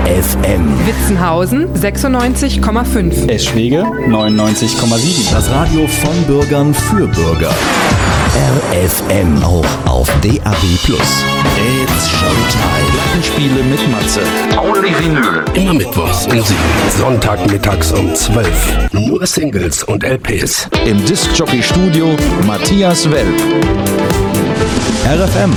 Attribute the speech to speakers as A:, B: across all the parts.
A: RFM.
B: Witzenhausen 96,5.
C: Eschwege 99,7.
A: Das Radio von Bürgern für Bürger. RFM auch auf DAB+. It's Showtime.
C: Plattenspiele mit Matze.
D: Only Vinyl.
E: Immer mittwochs um 7, Sonntagmittags um 12. Nur Singles und LPs.
C: Im Disc-Jockey-Studio Matthias Welp.
A: RFM.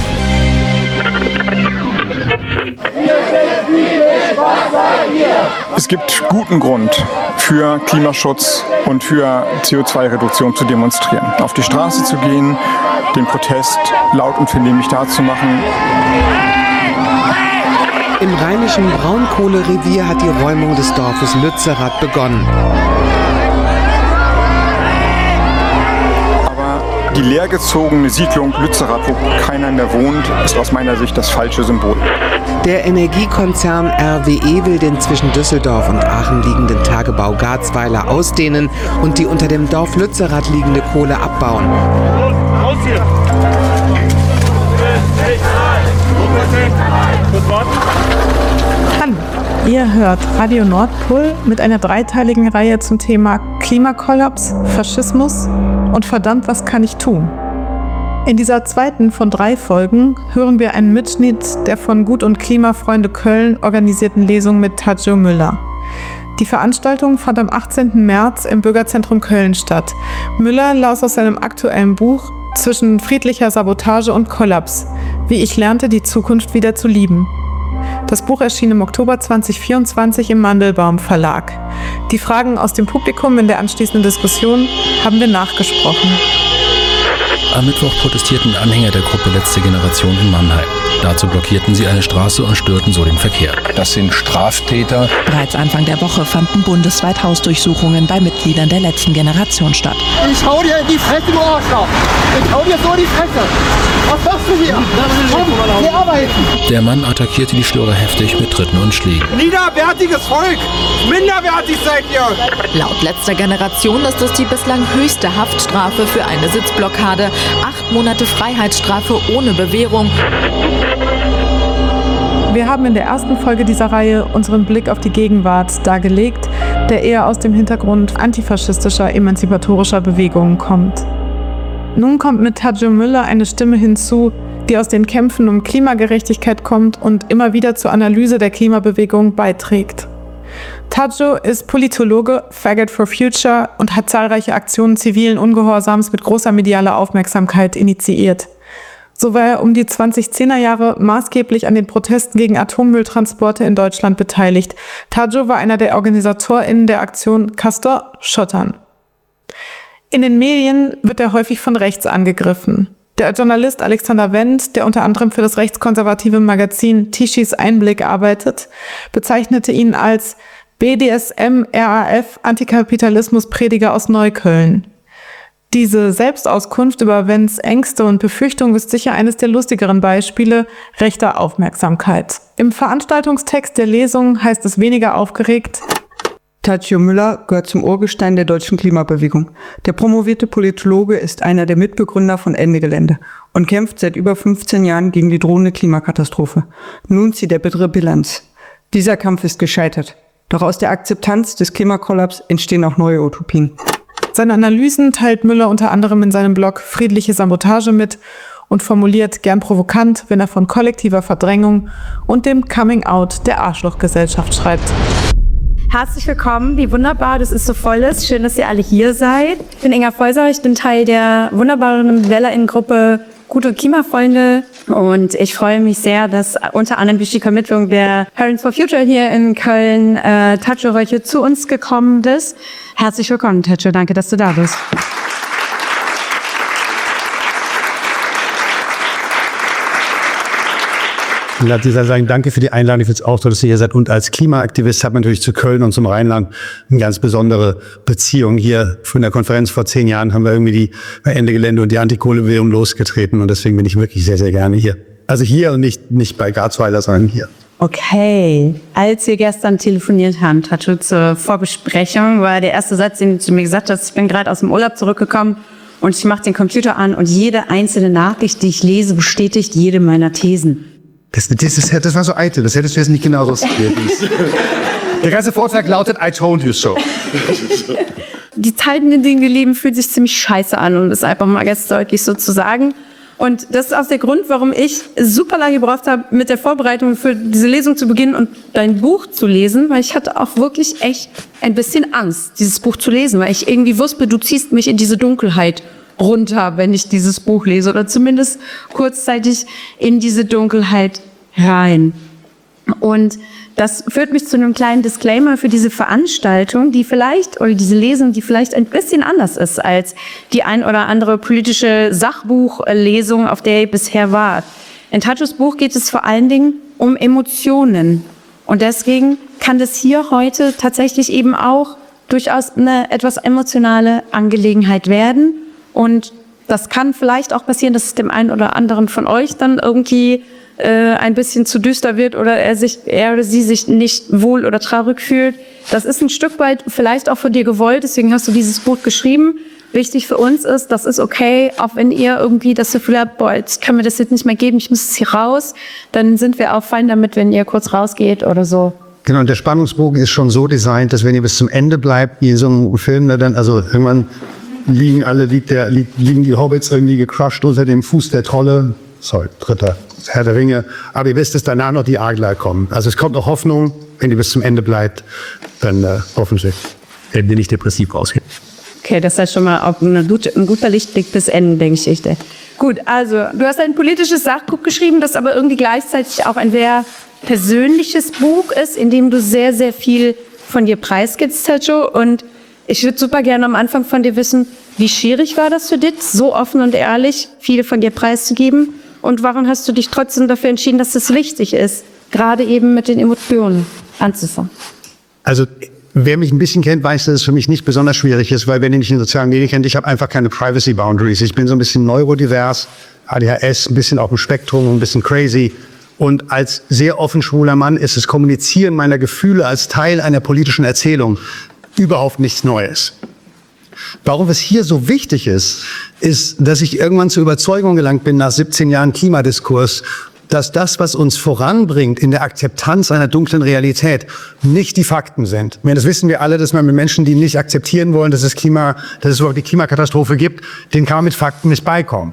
F: Es gibt guten Grund für Klimaschutz und für CO2-Reduktion zu demonstrieren. Auf die Straße zu gehen, den Protest laut und vernehmlich darzumachen.
G: Im rheinischen Braunkohlerevier hat die Räumung des Dorfes Lützerath begonnen.
F: Aber die leergezogene Siedlung Lützerath, wo keiner mehr wohnt, ist aus meiner Sicht das falsche Symbol.
G: Der Energiekonzern RWE will den zwischen Düsseldorf und Aachen liegenden Tagebau Garzweiler ausdehnen und die unter dem Dorf Lützerath liegende Kohle abbauen.
H: Raus hier!
I: Hallo, ihr hört Radio Nordpol mit einer dreiteiligen Reihe zum Thema Klimakollaps, Faschismus und verdammt, was kann ich tun? In dieser zweiten von 3 Folgen hören wir einen Mitschnitt der von Gut- und Klimafreunde Köln organisierten Lesung mit Tajo Müller. Die Veranstaltung fand am 18. März im Bürgerzentrum Köln statt. Müller las aus seinem aktuellen Buch Zwischen friedlicher Sabotage und Kollaps: Wie ich lernte, die Zukunft wieder zu lieben. Das Buch erschien im Oktober 2024 im Mandelbaum Verlag. Die Fragen aus dem Publikum in der anschließenden Diskussion haben wir nachgesprochen.
J: Am Mittwoch protestierten Anhänger der Gruppe Letzte Generation in Mannheim. Dazu blockierten sie eine Straße und störten so den Verkehr.
E: Das sind Straftäter.
K: Bereits Anfang der Woche fanden bundesweit Hausdurchsuchungen bei Mitgliedern der Letzten Generation statt.
H: Ich hau dir in die Fresse, du Arschloch! Ich hau dir so in die Fresse! Was machst du hier? Komm, geh arbeiten!
J: Der Mann attackierte die Störer heftig mit Tritten und Schlägen.
H: Niederwertiges Volk! Minderwertig seid ihr!
K: Laut Letzter Generation ist es die bislang höchste Haftstrafe für eine Sitzblockade. 8 Monate Freiheitsstrafe ohne Bewährung.
I: Wir haben in der ersten Folge dieser Reihe unseren Blick auf die Gegenwart dargelegt, der eher aus dem Hintergrund antifaschistischer, emanzipatorischer Bewegungen kommt. Nun kommt mit Tajo Müller eine Stimme hinzu, die aus den Kämpfen um Klimagerechtigkeit kommt und immer wieder zur Analyse der Klimabewegung beiträgt. Tajo ist Politologe, Faggot for Future und hat zahlreiche Aktionen zivilen Ungehorsams mit großer medialer Aufmerksamkeit initiiert. So war er um die 2010er Jahre maßgeblich an den Protesten gegen Atommülltransporte in Deutschland beteiligt. Tajo war einer der OrganisatorInnen der Aktion Castor Schottern. In den Medien wird er häufig von rechts angegriffen. Der Journalist Alexander Wendt, der unter anderem für das rechtskonservative Magazin Tischis Einblick arbeitet, bezeichnete ihn als BDSM-RAF-Antikapitalismus-Prediger aus Neukölln. Diese Selbstauskunft über Wendts Ängste und Befürchtungen ist sicher eines der lustigeren Beispiele rechter Aufmerksamkeit. Im Veranstaltungstext der Lesung heißt es weniger aufgeregt:
L: Tajo Müller gehört zum Urgestein der deutschen Klimabewegung. Der promovierte Politologe ist einer der Mitbegründer von Ende Gelände und kämpft seit über 15 Jahren gegen die drohende Klimakatastrophe. Nun zieht er bittere Bilanz. Dieser Kampf ist gescheitert. Doch aus der Akzeptanz des Klimakollaps entstehen auch neue Utopien.
I: Seine Analysen teilt Müller unter anderem in seinem Blog Friedliche Sabotage mit und formuliert gern provokant, wenn er von kollektiver Verdrängung und dem Coming-out der Arschlochgesellschaft schreibt.
M: Herzlich willkommen, wie wunderbar, dass es so voll ist. Schön, dass ihr alle hier seid. Ich bin Inga Feuser, ich bin Teil der wunderbaren WählerInnen-Gruppe Gute Klimafreunde und ich freue mich sehr, dass unter anderem durch die Vermittlung der Parents for Future hier in Köln Tajo heute zu uns gekommen ist. Herzlich willkommen, Tajo, danke, dass du da bist.
N: Ich darf dieser sagen, danke für die Einladung. Ich finde es auch toll, dass ihr hier seid. Und als Klimaaktivist hat man natürlich zu Köln und zum Rheinland eine ganz besondere Beziehung. Hier von der Konferenz vor 10 Jahren haben wir irgendwie die Ende Gelände und die Antikohlebewegung losgetreten. Und deswegen bin ich wirklich sehr, sehr gerne hier. Also hier und nicht bei Garzweiler, sondern hier.
M: Okay, als wir gestern telefoniert haben, Tajo, zur Vorbesprechung, war der erste Satz, den du zu mir gesagt hast: Ich bin gerade aus dem Urlaub zurückgekommen und ich mache den Computer an und jede einzelne Nachricht, die ich lese, bestätigt jede meiner Thesen.
N: Das war so eitel, das hättest du jetzt nicht genau so zitiert. Der ganze Vortrag lautet, I told you so.
M: Die Zeiten, in denen wir leben, fühlt sich ziemlich scheiße an, um das einfach mal ganz deutlich so zu sagen. Und das ist auch der Grund, warum ich super lange gebraucht habe, mit der Vorbereitung für diese Lesung zu beginnen und dein Buch zu lesen, weil ich hatte auch wirklich echt ein bisschen Angst, dieses Buch zu lesen, weil ich irgendwie wusste, du ziehst mich in diese Dunkelheit runter, wenn ich dieses Buch lese, oder zumindest kurzzeitig in diese Dunkelheit rein. Und das führt mich zu einem kleinen Disclaimer für diese Veranstaltung, die vielleicht, oder diese Lesung, die vielleicht ein bisschen anders ist als die ein oder andere politische Sachbuchlesung, auf der ihr bisher wart. In Tadschos Buch geht es vor allen Dingen um Emotionen. Und deswegen kann das hier heute tatsächlich eben auch durchaus eine etwas emotionale Angelegenheit werden. Und das kann vielleicht auch passieren, dass es dem einen oder anderen von euch dann irgendwie ein bisschen zu düster wird oder er oder sie sich nicht wohl oder traurig fühlt. Das ist ein Stück weit vielleicht auch von dir gewollt, deswegen hast du dieses Buch geschrieben. Wichtig für uns ist, das ist okay, auch wenn ihr irgendwie das Gefühl habt, boah, jetzt können wir das jetzt nicht mehr geben, ich muss es hier raus, dann sind wir auch fein damit, wenn ihr kurz rausgeht oder so.
N: Genau, und der Spannungsbogen ist schon so designt, dass wenn ihr bis zum Ende bleibt, wie in so einem Film, dann, also irgendwann liegen die Hobbits irgendwie gecrushed unter dem Fuß der Trolle. Sorry, dritter Herr der Ringe. Aber ihr wisst, dass danach noch die Adler kommen. Also es kommt noch Hoffnung, wenn ihr bis zum Ende bleibt, dann hoffentlich werden ihr nicht depressiv rausgehen.
M: Okay, das ist schon mal auch ein guter Lichtblick bis Ende der Geschichte. Gut, also du hast ein politisches Sachbuch geschrieben, das aber irgendwie gleichzeitig auch ein sehr persönliches Buch ist, in dem du sehr, sehr viel von dir preisgibst, Tadjo. Und ich würde super gerne am Anfang von dir wissen, wie schwierig war das für dich, so offen und ehrlich viel von dir preiszugeben? Und warum hast du dich trotzdem dafür entschieden, dass es wichtig ist, gerade eben mit den Emotionen anzufangen?
N: Also wer mich ein bisschen kennt, weiß, dass es für mich nicht besonders schwierig ist, weil wenn ihr mich in sozialen Medien kennt, ich habe einfach keine Privacy Boundaries. Ich bin so ein bisschen neurodivers, ADHS, ein bisschen auf dem Spektrum, ein bisschen crazy. Und als sehr offen schwuler Mann ist das Kommunizieren meiner Gefühle als Teil einer politischen Erzählung überhaupt nichts Neues. Warum es hier so wichtig ist, dass ich irgendwann zur Überzeugung gelangt bin, nach 17 Jahren Klimadiskurs, dass das, was uns voranbringt in der Akzeptanz einer dunklen Realität, nicht die Fakten sind. Das wissen wir alle, dass man mit Menschen, die nicht akzeptieren wollen, dass es überhaupt die Klimakatastrophe gibt, denen kann man mit Fakten nicht beikommen.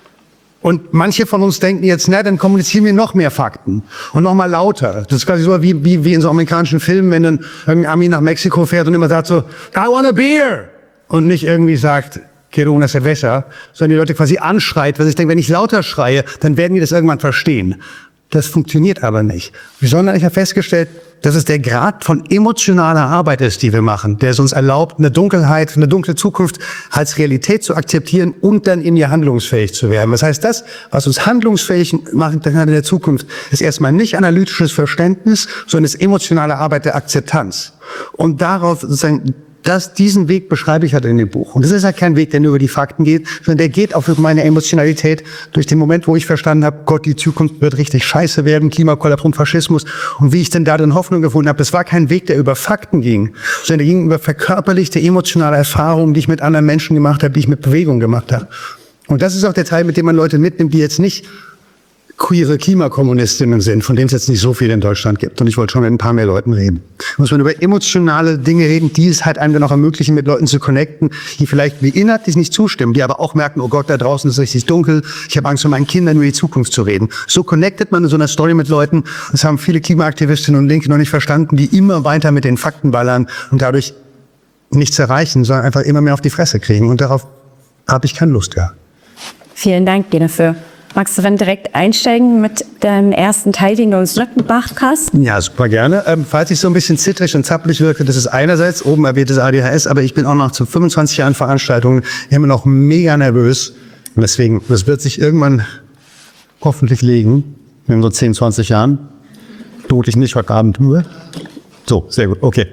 N: Und manche von uns denken jetzt, dann kommunizieren wir noch mehr Fakten und noch mal lauter. Das ist quasi so wie in so amerikanischen Filmen, wenn dann irgendein Ami nach Mexiko fährt und immer sagt so, I want a beer! Und nicht irgendwie sagt, quiero una cerveza, sondern die Leute quasi anschreit, weil ich denke, wenn ich lauter schreie, dann werden die das irgendwann verstehen. Das funktioniert aber nicht. Sondern ich habe festgestellt, dass es der Grad von emotionaler Arbeit ist, die wir machen, der es uns erlaubt, eine Dunkelheit, eine dunkle Zukunft als Realität zu akzeptieren und dann in ihr handlungsfähig zu werden. Das heißt, das, was uns handlungsfähig macht in der Zukunft, ist erstmal nicht analytisches Verständnis, sondern ist emotionale Arbeit der Akzeptanz. Und darauf sozusagen diesen Weg beschreibe ich halt in dem Buch. Und das ist halt kein Weg, der nur über die Fakten geht, sondern der geht auch durch meine Emotionalität, durch den Moment, wo ich verstanden habe, Gott, die Zukunft wird richtig scheiße werden, Klimakollaps und Faschismus. Und wie ich denn da dann Hoffnung gefunden habe, das war kein Weg, der über Fakten ging, sondern der ging über verkörperlichte emotionale Erfahrungen, die ich mit anderen Menschen gemacht habe, die ich mit Bewegung gemacht habe. Und das ist auch der Teil, mit dem man Leute mitnimmt, die jetzt nicht queere Klimakommunistinnen sind, von denen es jetzt nicht so viel in Deutschland gibt. Und ich wollte schon mit ein paar mehr Leuten reden. Muss man über emotionale Dinge reden, die es halt einem dann auch ermöglichen, mit Leuten zu connecten, die vielleicht mir inhaltlich nicht zustimmen, die aber auch merken, oh Gott, da draußen ist es richtig dunkel, ich habe Angst, von meinen Kindern über die Zukunft zu reden. So connectet man in so einer Story mit Leuten. Das haben viele Klimaaktivistinnen und Linke noch nicht verstanden, die immer weiter mit den Fakten ballern und dadurch nichts erreichen, sondern einfach immer mehr auf die Fresse kriegen. Und darauf habe ich keine Lust gehabt.
M: Vielen Dank dir dafür. Magst du dann direkt einsteigen mit deinem ersten Teil, den du uns mitgebracht hast?
N: Ja, super gerne. Falls ich so ein bisschen zittrig und zappelig wirke, das ist einerseits oben erwähntes ADHS, aber ich bin auch noch zu 25 Jahren Veranstaltungen immer noch mega nervös. Und deswegen, das wird sich irgendwann hoffentlich legen, in so 10, 20 Jahren. Tut ich nicht heute Abend nur. So, sehr gut, okay.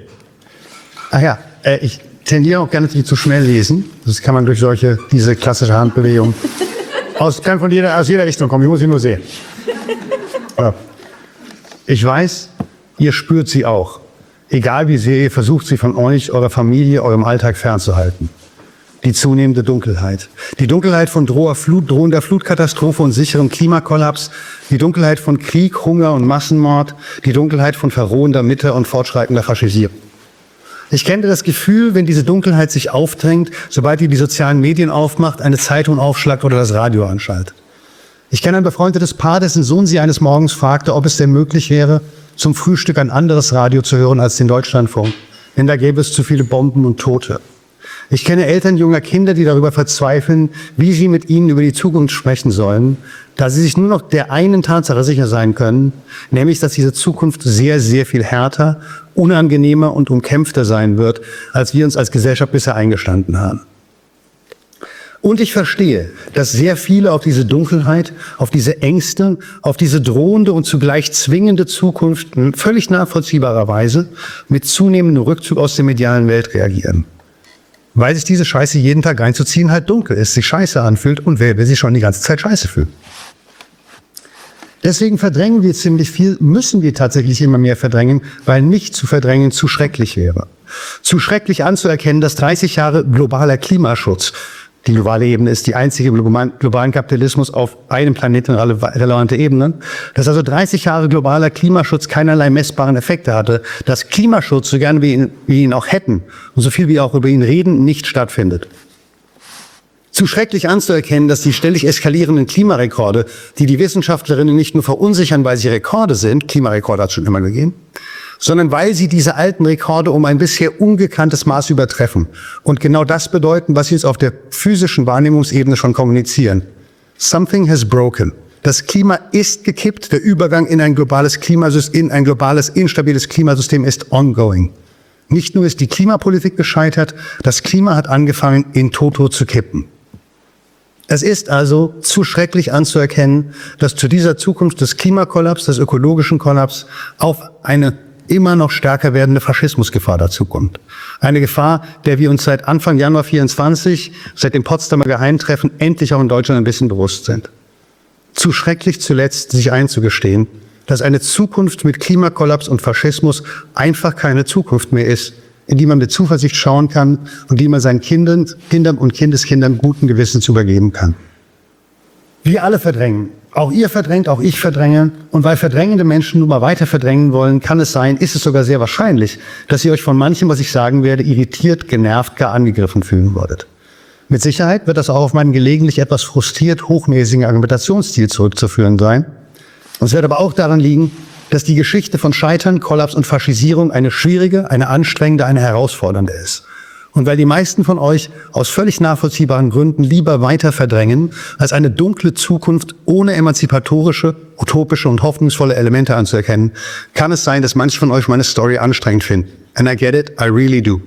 N: Ach ja, ich tendiere auch gerne zu schnell lesen. Das kann man durch diese klassische Handbewegung kann aus jeder Richtung kommen, ich muss sie nur sehen. Ja. Ich weiß, ihr spürt sie auch. Egal wie sehr ihr versucht, sie von euch, eurer Familie, eurem Alltag fernzuhalten. Die zunehmende Dunkelheit. Die Dunkelheit von drohender Flutkatastrophe und sicherem Klimakollaps. Die Dunkelheit von Krieg, Hunger und Massenmord. Die Dunkelheit von verrohender Mitte und fortschreitender Faschisierung. Ich kenne das Gefühl, wenn diese Dunkelheit sich aufdrängt, sobald ihr die sozialen Medien aufmacht, eine Zeitung aufschlagt oder das Radio anschaltet. Ich kenne ein befreundetes Paar, dessen Sohn sie eines Morgens fragte, ob es denn möglich wäre, zum Frühstück ein anderes Radio zu hören als den Deutschlandfunk. Denn da gäbe es zu viele Bomben und Tote. Ich kenne Eltern junger Kinder, die darüber verzweifeln, wie sie mit ihnen über die Zukunft sprechen sollen, da sie sich nur noch der einen Tatsache sicher sein können, nämlich, dass diese Zukunft sehr, sehr viel härter, unangenehmer und umkämpfter sein wird, als wir uns als Gesellschaft bisher eingestanden haben. Und ich verstehe, dass sehr viele auf diese Dunkelheit, auf diese Ängste, auf diese drohende und zugleich zwingende Zukunft völlig nachvollziehbarerweise mit zunehmendem Rückzug aus der medialen Welt reagieren. Weil sich diese Scheiße jeden Tag reinzuziehen halt dunkel ist, sich scheiße anfühlt und wer will sich schon die ganze Zeit scheiße fühlen. Deswegen verdrängen wir ziemlich viel, müssen wir tatsächlich immer mehr verdrängen, weil nicht zu verdrängen zu schrecklich wäre. Zu schrecklich anzuerkennen, dass 30 Jahre globaler Klimaschutz, die globale Ebene ist die einzige globalen Kapitalismus auf einem Planeten relevante Ebene, dass also 30 Jahre globaler Klimaschutz keinerlei messbaren Effekte hatte, dass Klimaschutz, so gerne wir ihn auch hätten und so viel wir auch über ihn reden, nicht stattfindet. Zu schrecklich anzuerkennen, dass die ständig eskalierenden Klimarekorde, die Wissenschaftlerinnen nicht nur verunsichern, weil sie Rekorde sind, Klimarekorde hat es schon immer gegeben, sondern weil sie diese alten Rekorde um ein bisher ungekanntes Maß übertreffen und genau das bedeuten, was sie uns auf der physischen Wahrnehmungsebene schon kommunizieren. Something has broken. Das Klima ist gekippt, der Übergang in ein globales instabiles Klimasystem ist ongoing. Nicht nur ist die Klimapolitik gescheitert, das Klima hat angefangen, in toto zu kippen. Es ist also zu schrecklich anzuerkennen, dass zu dieser Zukunft des Klimakollaps, des ökologischen Kollaps, auf eine immer noch stärker werdende Faschismusgefahr dazukommt. Eine Gefahr, der wir uns seit Anfang Januar 2024, seit dem Potsdamer Geheimtreffen, endlich auch in Deutschland ein bisschen bewusst sind. Zu schrecklich zuletzt, sich einzugestehen, dass eine Zukunft mit Klimakollaps und Faschismus einfach keine Zukunft mehr ist, in die man mit Zuversicht schauen kann und die man seinen Kindern und Kindeskindern guten Gewissens übergeben kann. Wir alle verdrängen. Auch ihr verdrängt, auch ich verdränge. Und weil verdrängende Menschen nun mal weiter verdrängen wollen, kann es sein, ist es sogar sehr wahrscheinlich, dass ihr euch von manchem, was ich sagen werde, irritiert, genervt, gar angegriffen fühlen würdet. Mit Sicherheit wird das auch auf meinen gelegentlich etwas frustriert hochmäßigen Argumentationsstil zurückzuführen sein. Und es wird aber auch daran liegen, dass die Geschichte von Scheitern, Kollaps und Faschisierung eine schwierige, eine anstrengende, eine herausfordernde ist. Und weil die meisten von euch aus völlig nachvollziehbaren Gründen lieber weiter verdrängen, als eine dunkle Zukunft ohne emanzipatorische, utopische und hoffnungsvolle Elemente anzuerkennen, kann es sein, dass manche von euch meine Story anstrengend finden. And I get it, I really do.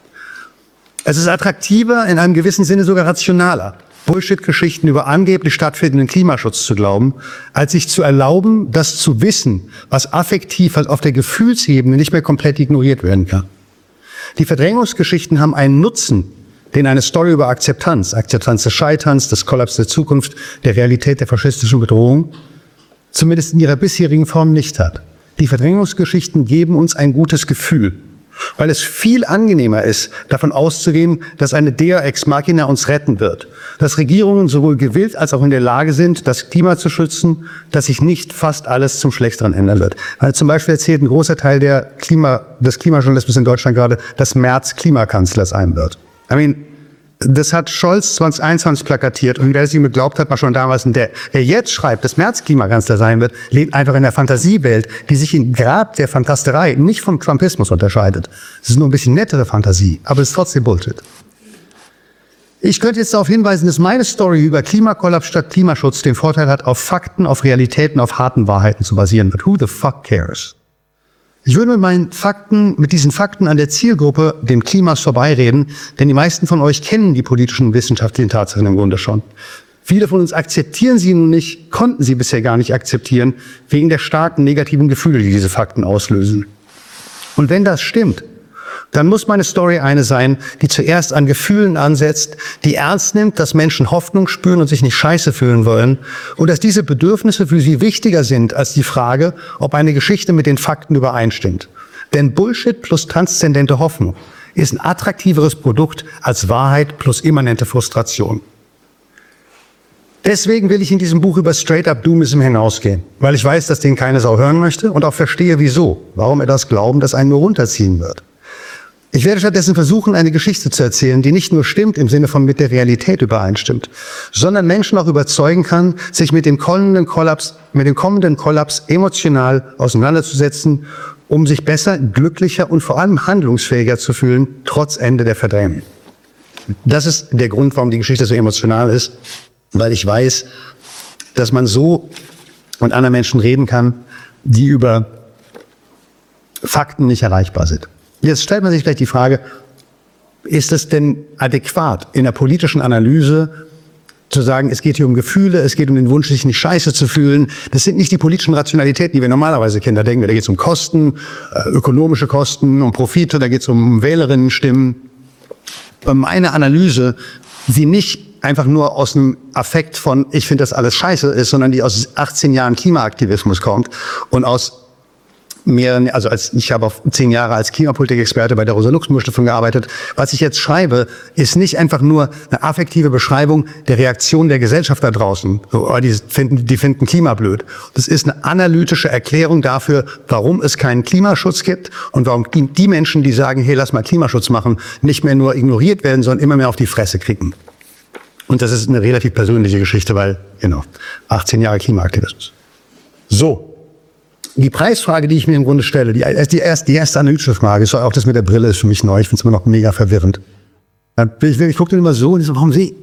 N: Es ist attraktiver, in einem gewissen Sinne sogar rationaler, Bullshit-Geschichten über angeblich stattfindenden Klimaschutz zu glauben, als sich zu erlauben, das zu wissen, was affektiv als auf der Gefühlsebene nicht mehr komplett ignoriert werden kann. Die Verdrängungsgeschichten haben einen Nutzen, den eine Story über Akzeptanz des Scheiterns, des Kollaps der Zukunft, der Realität der faschistischen Bedrohung, zumindest in ihrer bisherigen Form nicht hat. Die Verdrängungsgeschichten geben uns ein gutes Gefühl, weil es viel angenehmer ist, davon auszugehen, dass eine Dea ex machina uns retten wird, dass Regierungen sowohl gewillt als auch in der Lage sind, das Klima zu schützen, dass sich nicht fast alles zum Schlechteren ändern wird. Also zum Beispiel erzählt ein großer Teil des Klimajournalismus in Deutschland gerade, dass Merz Klimakanzler sein wird. Das hat Scholz 2021 plakatiert und wer es ihm geglaubt hat, war schon damals ein der. Wer jetzt schreibt, dass Merz Klimakanzler sein wird, lebt einfach in der Fantasiewelt, die sich im Grab der Fantasterei nicht vom Trumpismus unterscheidet. Es ist nur ein bisschen nettere Fantasie, aber es ist trotzdem Bullshit. Ich könnte jetzt darauf hinweisen, dass meine Story über Klimakollaps statt Klimaschutz den Vorteil hat, auf Fakten, auf Realitäten, auf harten Wahrheiten zu basieren. But who the fuck cares? Ich würde mit diesen Fakten an der Zielgruppe, dem Klimas, vorbeireden, denn die meisten von euch kennen die politischen und wissenschaftlichen Tatsachen im Grunde schon. Viele von uns akzeptieren sie nun nicht, konnten sie bisher gar nicht akzeptieren, wegen der starken negativen Gefühle, die diese Fakten auslösen. Und wenn das stimmt, dann muss meine Story eine sein, die zuerst an Gefühlen ansetzt, die ernst nimmt, dass Menschen Hoffnung spüren und sich nicht scheiße fühlen wollen und dass diese Bedürfnisse für sie wichtiger sind als die Frage, ob eine Geschichte mit den Fakten übereinstimmt. Denn Bullshit plus transzendente Hoffnung ist ein attraktiveres Produkt als Wahrheit plus immanente Frustration. Deswegen will ich in diesem Buch über Straight-up-Doomism hinausgehen, weil ich weiß, dass den keine Sau hören möchte und auch verstehe, wieso, warum etwas glauben, das einen nur runterziehen wird. Ich werde stattdessen versuchen, eine Geschichte zu erzählen, die nicht nur stimmt im Sinne von mit der Realität übereinstimmt, sondern Menschen auch überzeugen kann, sich mit dem kommenden Kollaps emotional auseinanderzusetzen, um sich besser, glücklicher und vor allem handlungsfähiger zu fühlen, trotz Ende der Verdrängung. Das ist der Grund, warum die Geschichte so emotional ist, weil ich weiß, dass man so mit anderen Menschen reden kann, die über Fakten nicht erreichbar sind. Jetzt stellt man sich gleich die Frage, ist es denn adäquat in der politischen Analyse zu sagen, es geht hier um Gefühle, es geht um den Wunsch, sich nicht scheiße zu fühlen. Das sind nicht die politischen Rationalitäten, die wir normalerweise kennen. Da denken wir, da geht es um Kosten, ökonomische Kosten, um Profite, da geht es um Wählerinnenstimmen. Meine Analyse, die nicht einfach nur aus einem Affekt von, ich finde das alles scheiße ist, sondern die aus 18 Jahren Klimaaktivismus kommt und aus mehreren, ich habe auch 10 Jahre als Klimapolitik-Experte bei der Rosa-Luxemburg-Stiftung gearbeitet. Was ich jetzt schreibe, ist nicht einfach nur eine affektive Beschreibung der Reaktion der Gesellschaft da draußen. So, oh, die finden Klima blöd. Das ist eine analytische Erklärung dafür, warum es keinen Klimaschutz gibt und warum die Menschen, die sagen, hey, lass mal Klimaschutz machen, nicht mehr nur ignoriert werden, sondern immer mehr auf die Fresse kriegen. Und das ist eine relativ persönliche Geschichte, weil, 18 Jahre Klimaaktivismus. So. Die Preisfrage, die ich mir im Grunde stelle, die erste analytische Frage, ist auch das mit der Brille, ist für mich neu. Ich finde es immer noch mega verwirrend. Ich gucke dann immer so und so, warum sehe ich?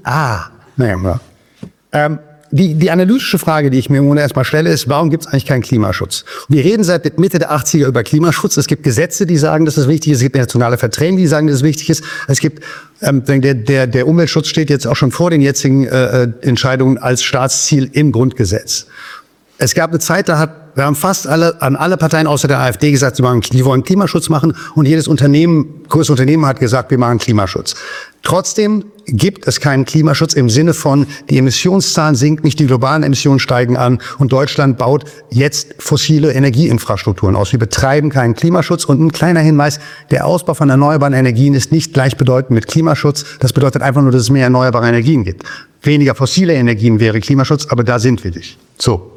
N: Die analytische Frage, die ich mir im Grunde erstmal stelle, ist, warum gibt es eigentlich keinen Klimaschutz? Wir reden seit Mitte der 80er über Klimaschutz. Es gibt Gesetze, die sagen, dass das wichtig ist. Es gibt nationale Verträge, die sagen, dass es wichtig ist. Es gibt, der Umweltschutz steht jetzt auch schon vor den jetzigen Entscheidungen als Staatsziel im Grundgesetz. Es gab eine Zeit, wir haben fast alle Parteien außer der AfD gesagt, die wollen Klimaschutz machen, und jedes größere Unternehmen hat gesagt, wir machen Klimaschutz. Trotzdem gibt es keinen Klimaschutz im Sinne von, die Emissionszahlen sinken nicht, die globalen Emissionen steigen an und Deutschland baut jetzt fossile Energieinfrastrukturen aus. Wir betreiben keinen Klimaschutz, und ein kleiner Hinweis, der Ausbau von erneuerbaren Energien ist nicht gleichbedeutend mit Klimaschutz. Das bedeutet einfach nur, dass es mehr erneuerbare Energien gibt. Weniger fossile Energien wäre Klimaschutz, aber da sind wir nicht. So.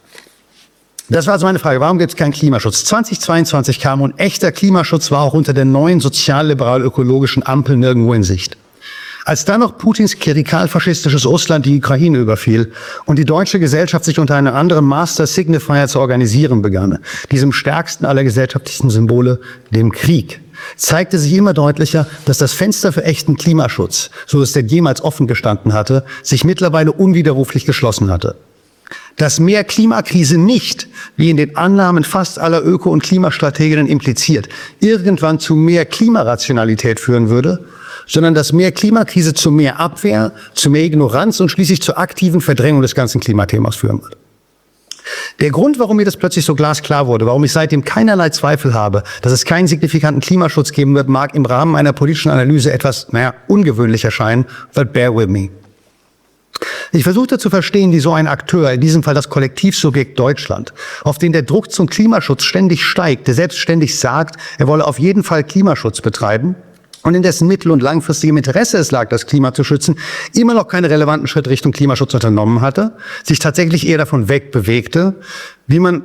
N: Das war also meine Frage, warum gibt es keinen Klimaschutz? 2022 kam, und echter Klimaschutz war auch unter der neuen sozial-liberal-ökologischen Ampel nirgendwo in Sicht. Als dann noch Putins klerikal-faschistisches Russland die Ukraine überfiel und die deutsche Gesellschaft sich unter einem anderen Master Signifier zu organisieren begann, diesem stärksten aller gesellschaftlichen Symbole, dem Krieg, zeigte sich immer deutlicher, dass das Fenster für echten Klimaschutz, so es denn jemals offen gestanden hatte, sich mittlerweile unwiderruflich geschlossen hatte. Dass mehr Klimakrise nicht, wie in den Annahmen fast aller Öko- und Klimastrateginnen impliziert, irgendwann zu mehr Klimarationalität führen würde, sondern dass mehr Klimakrise zu mehr Abwehr, zu mehr Ignoranz und schließlich zur aktiven Verdrängung des ganzen Klimathemas führen wird. Der Grund, warum mir das plötzlich so glasklar wurde, warum ich seitdem keinerlei Zweifel habe, dass es keinen signifikanten Klimaschutz geben wird, mag im Rahmen einer politischen Analyse etwas, ungewöhnlich erscheinen, but bear with me. Ich versuchte zu verstehen, wie so ein Akteur, in diesem Fall das Kollektivsubjekt Deutschland, auf den der Druck zum Klimaschutz ständig steigt, der selbst ständig sagt, er wolle auf jeden Fall Klimaschutz betreiben und in dessen mittel- und langfristigem Interesse es lag, das Klima zu schützen, immer noch keine relevanten Schritte Richtung Klimaschutz unternommen hatte, sich tatsächlich eher davon wegbewegte, wie man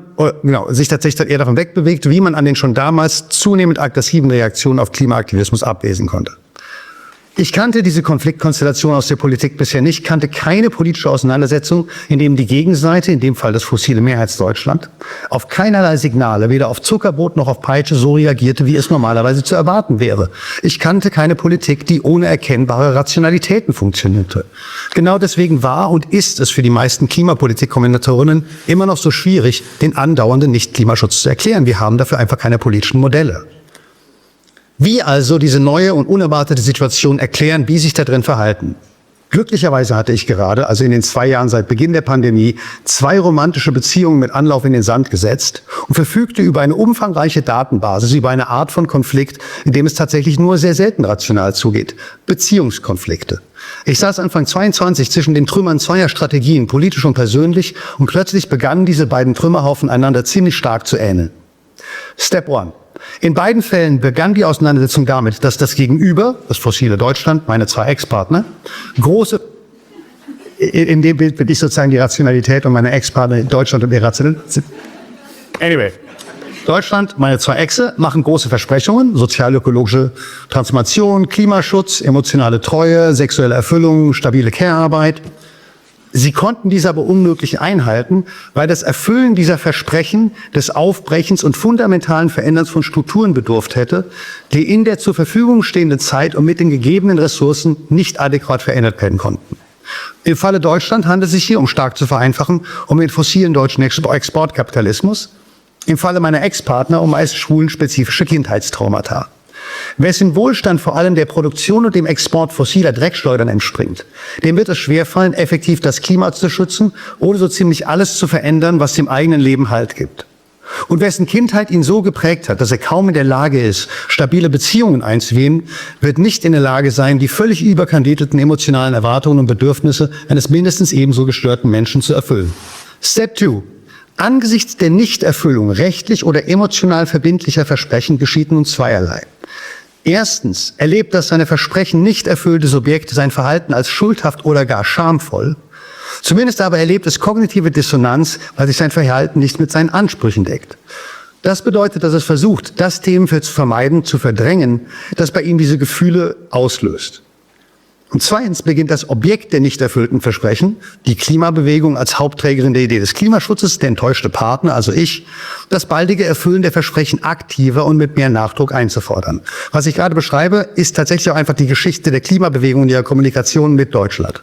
N: an den schon damals zunehmend aggressiven Reaktionen auf Klimaaktivismus ablesen konnte. Ich kannte diese Konfliktkonstellation aus der Politik bisher nicht, kannte keine politische Auseinandersetzung, in dem die Gegenseite, in dem Fall das fossile Mehrheitsdeutschland, auf keinerlei Signale, weder auf Zuckerbrot noch auf Peitsche so reagierte, wie es normalerweise zu erwarten wäre. Ich kannte keine Politik, die ohne erkennbare Rationalitäten funktionierte. Genau deswegen war und ist es für die meisten Klimapolitik-Kommentatorinnen immer noch so schwierig, den andauernden Nicht-Klimaschutz zu erklären. Wir haben dafür einfach keine politischen Modelle. Wie also diese neue und unerwartete Situation erklären, wie sich da drin verhalten? Glücklicherweise hatte ich gerade, also in den 2 Jahren seit Beginn der Pandemie, 2 romantische Beziehungen mit Anlauf in den Sand gesetzt und verfügte über eine umfangreiche Datenbasis, über eine Art von Konflikt, in dem es tatsächlich nur sehr selten rational zugeht. Beziehungskonflikte. Ich saß Anfang 22 zwischen den Trümmern zweier Strategien, politisch und persönlich, und plötzlich begannen diese beiden Trümmerhaufen einander ziemlich stark zu ähneln. Step 1. In beiden Fällen begann die Auseinandersetzung damit, dass das Gegenüber, das fossile Deutschland, meine 2 Ex-Partner, große, in dem Bild bin ich sozusagen die Rationalität und meine Ex-Partner in Deutschland und Irrationalität. Anyway, Deutschland, meine 2 Exe, machen große Versprechungen, sozial-ökologische Transformation, Klimaschutz, emotionale Treue, sexuelle Erfüllung, stabile Care-Arbeit. Sie konnten diese aber unmöglich einhalten, weil das Erfüllen dieser Versprechen des Aufbrechens und fundamentalen Veränderns von Strukturen bedurft hätte, die in der zur Verfügung stehenden Zeit und mit den gegebenen Ressourcen nicht adäquat verändert werden konnten. Im Falle Deutschland handelt es sich hier, um stark zu vereinfachen, um den fossilen deutschen Exportkapitalismus. Im Falle meiner Ex-Partner um meist schwulenspezifische Kindheitstraumata. Wessen Wohlstand vor allem der Produktion und dem Export fossiler Dreckschleudern entspringt, dem wird es schwerfallen, effektiv das Klima zu schützen oder so ziemlich alles zu verändern, was dem eigenen Leben Halt gibt. Und wessen Kindheit ihn so geprägt hat, dass er kaum in der Lage ist, stabile Beziehungen einzuweben, wird nicht in der Lage sein, die völlig überkandidelten emotionalen Erwartungen und Bedürfnisse eines mindestens ebenso gestörten Menschen zu erfüllen. Step 2. Angesichts der Nichterfüllung rechtlich oder emotional verbindlicher Versprechen geschieht nun zweierlei. Erstens erlebt das seine Versprechen nicht erfüllte Subjekt sein Verhalten als schuldhaft oder gar schamvoll. Zumindest aber erlebt es kognitive Dissonanz, weil sich sein Verhalten nicht mit seinen Ansprüchen deckt. Das bedeutet, dass es versucht, das Themenfeld zu vermeiden, zu verdrängen, das bei ihm diese Gefühle auslöst. Und zweitens beginnt das Objekt der nicht erfüllten Versprechen, die Klimabewegung als Hauptträgerin der Idee des Klimaschutzes, der enttäuschte Partner, also ich, das baldige Erfüllen der Versprechen aktiver und mit mehr Nachdruck einzufordern. Was ich gerade beschreibe, ist tatsächlich auch einfach die Geschichte der Klimabewegung und ihrer Kommunikation mit Deutschland.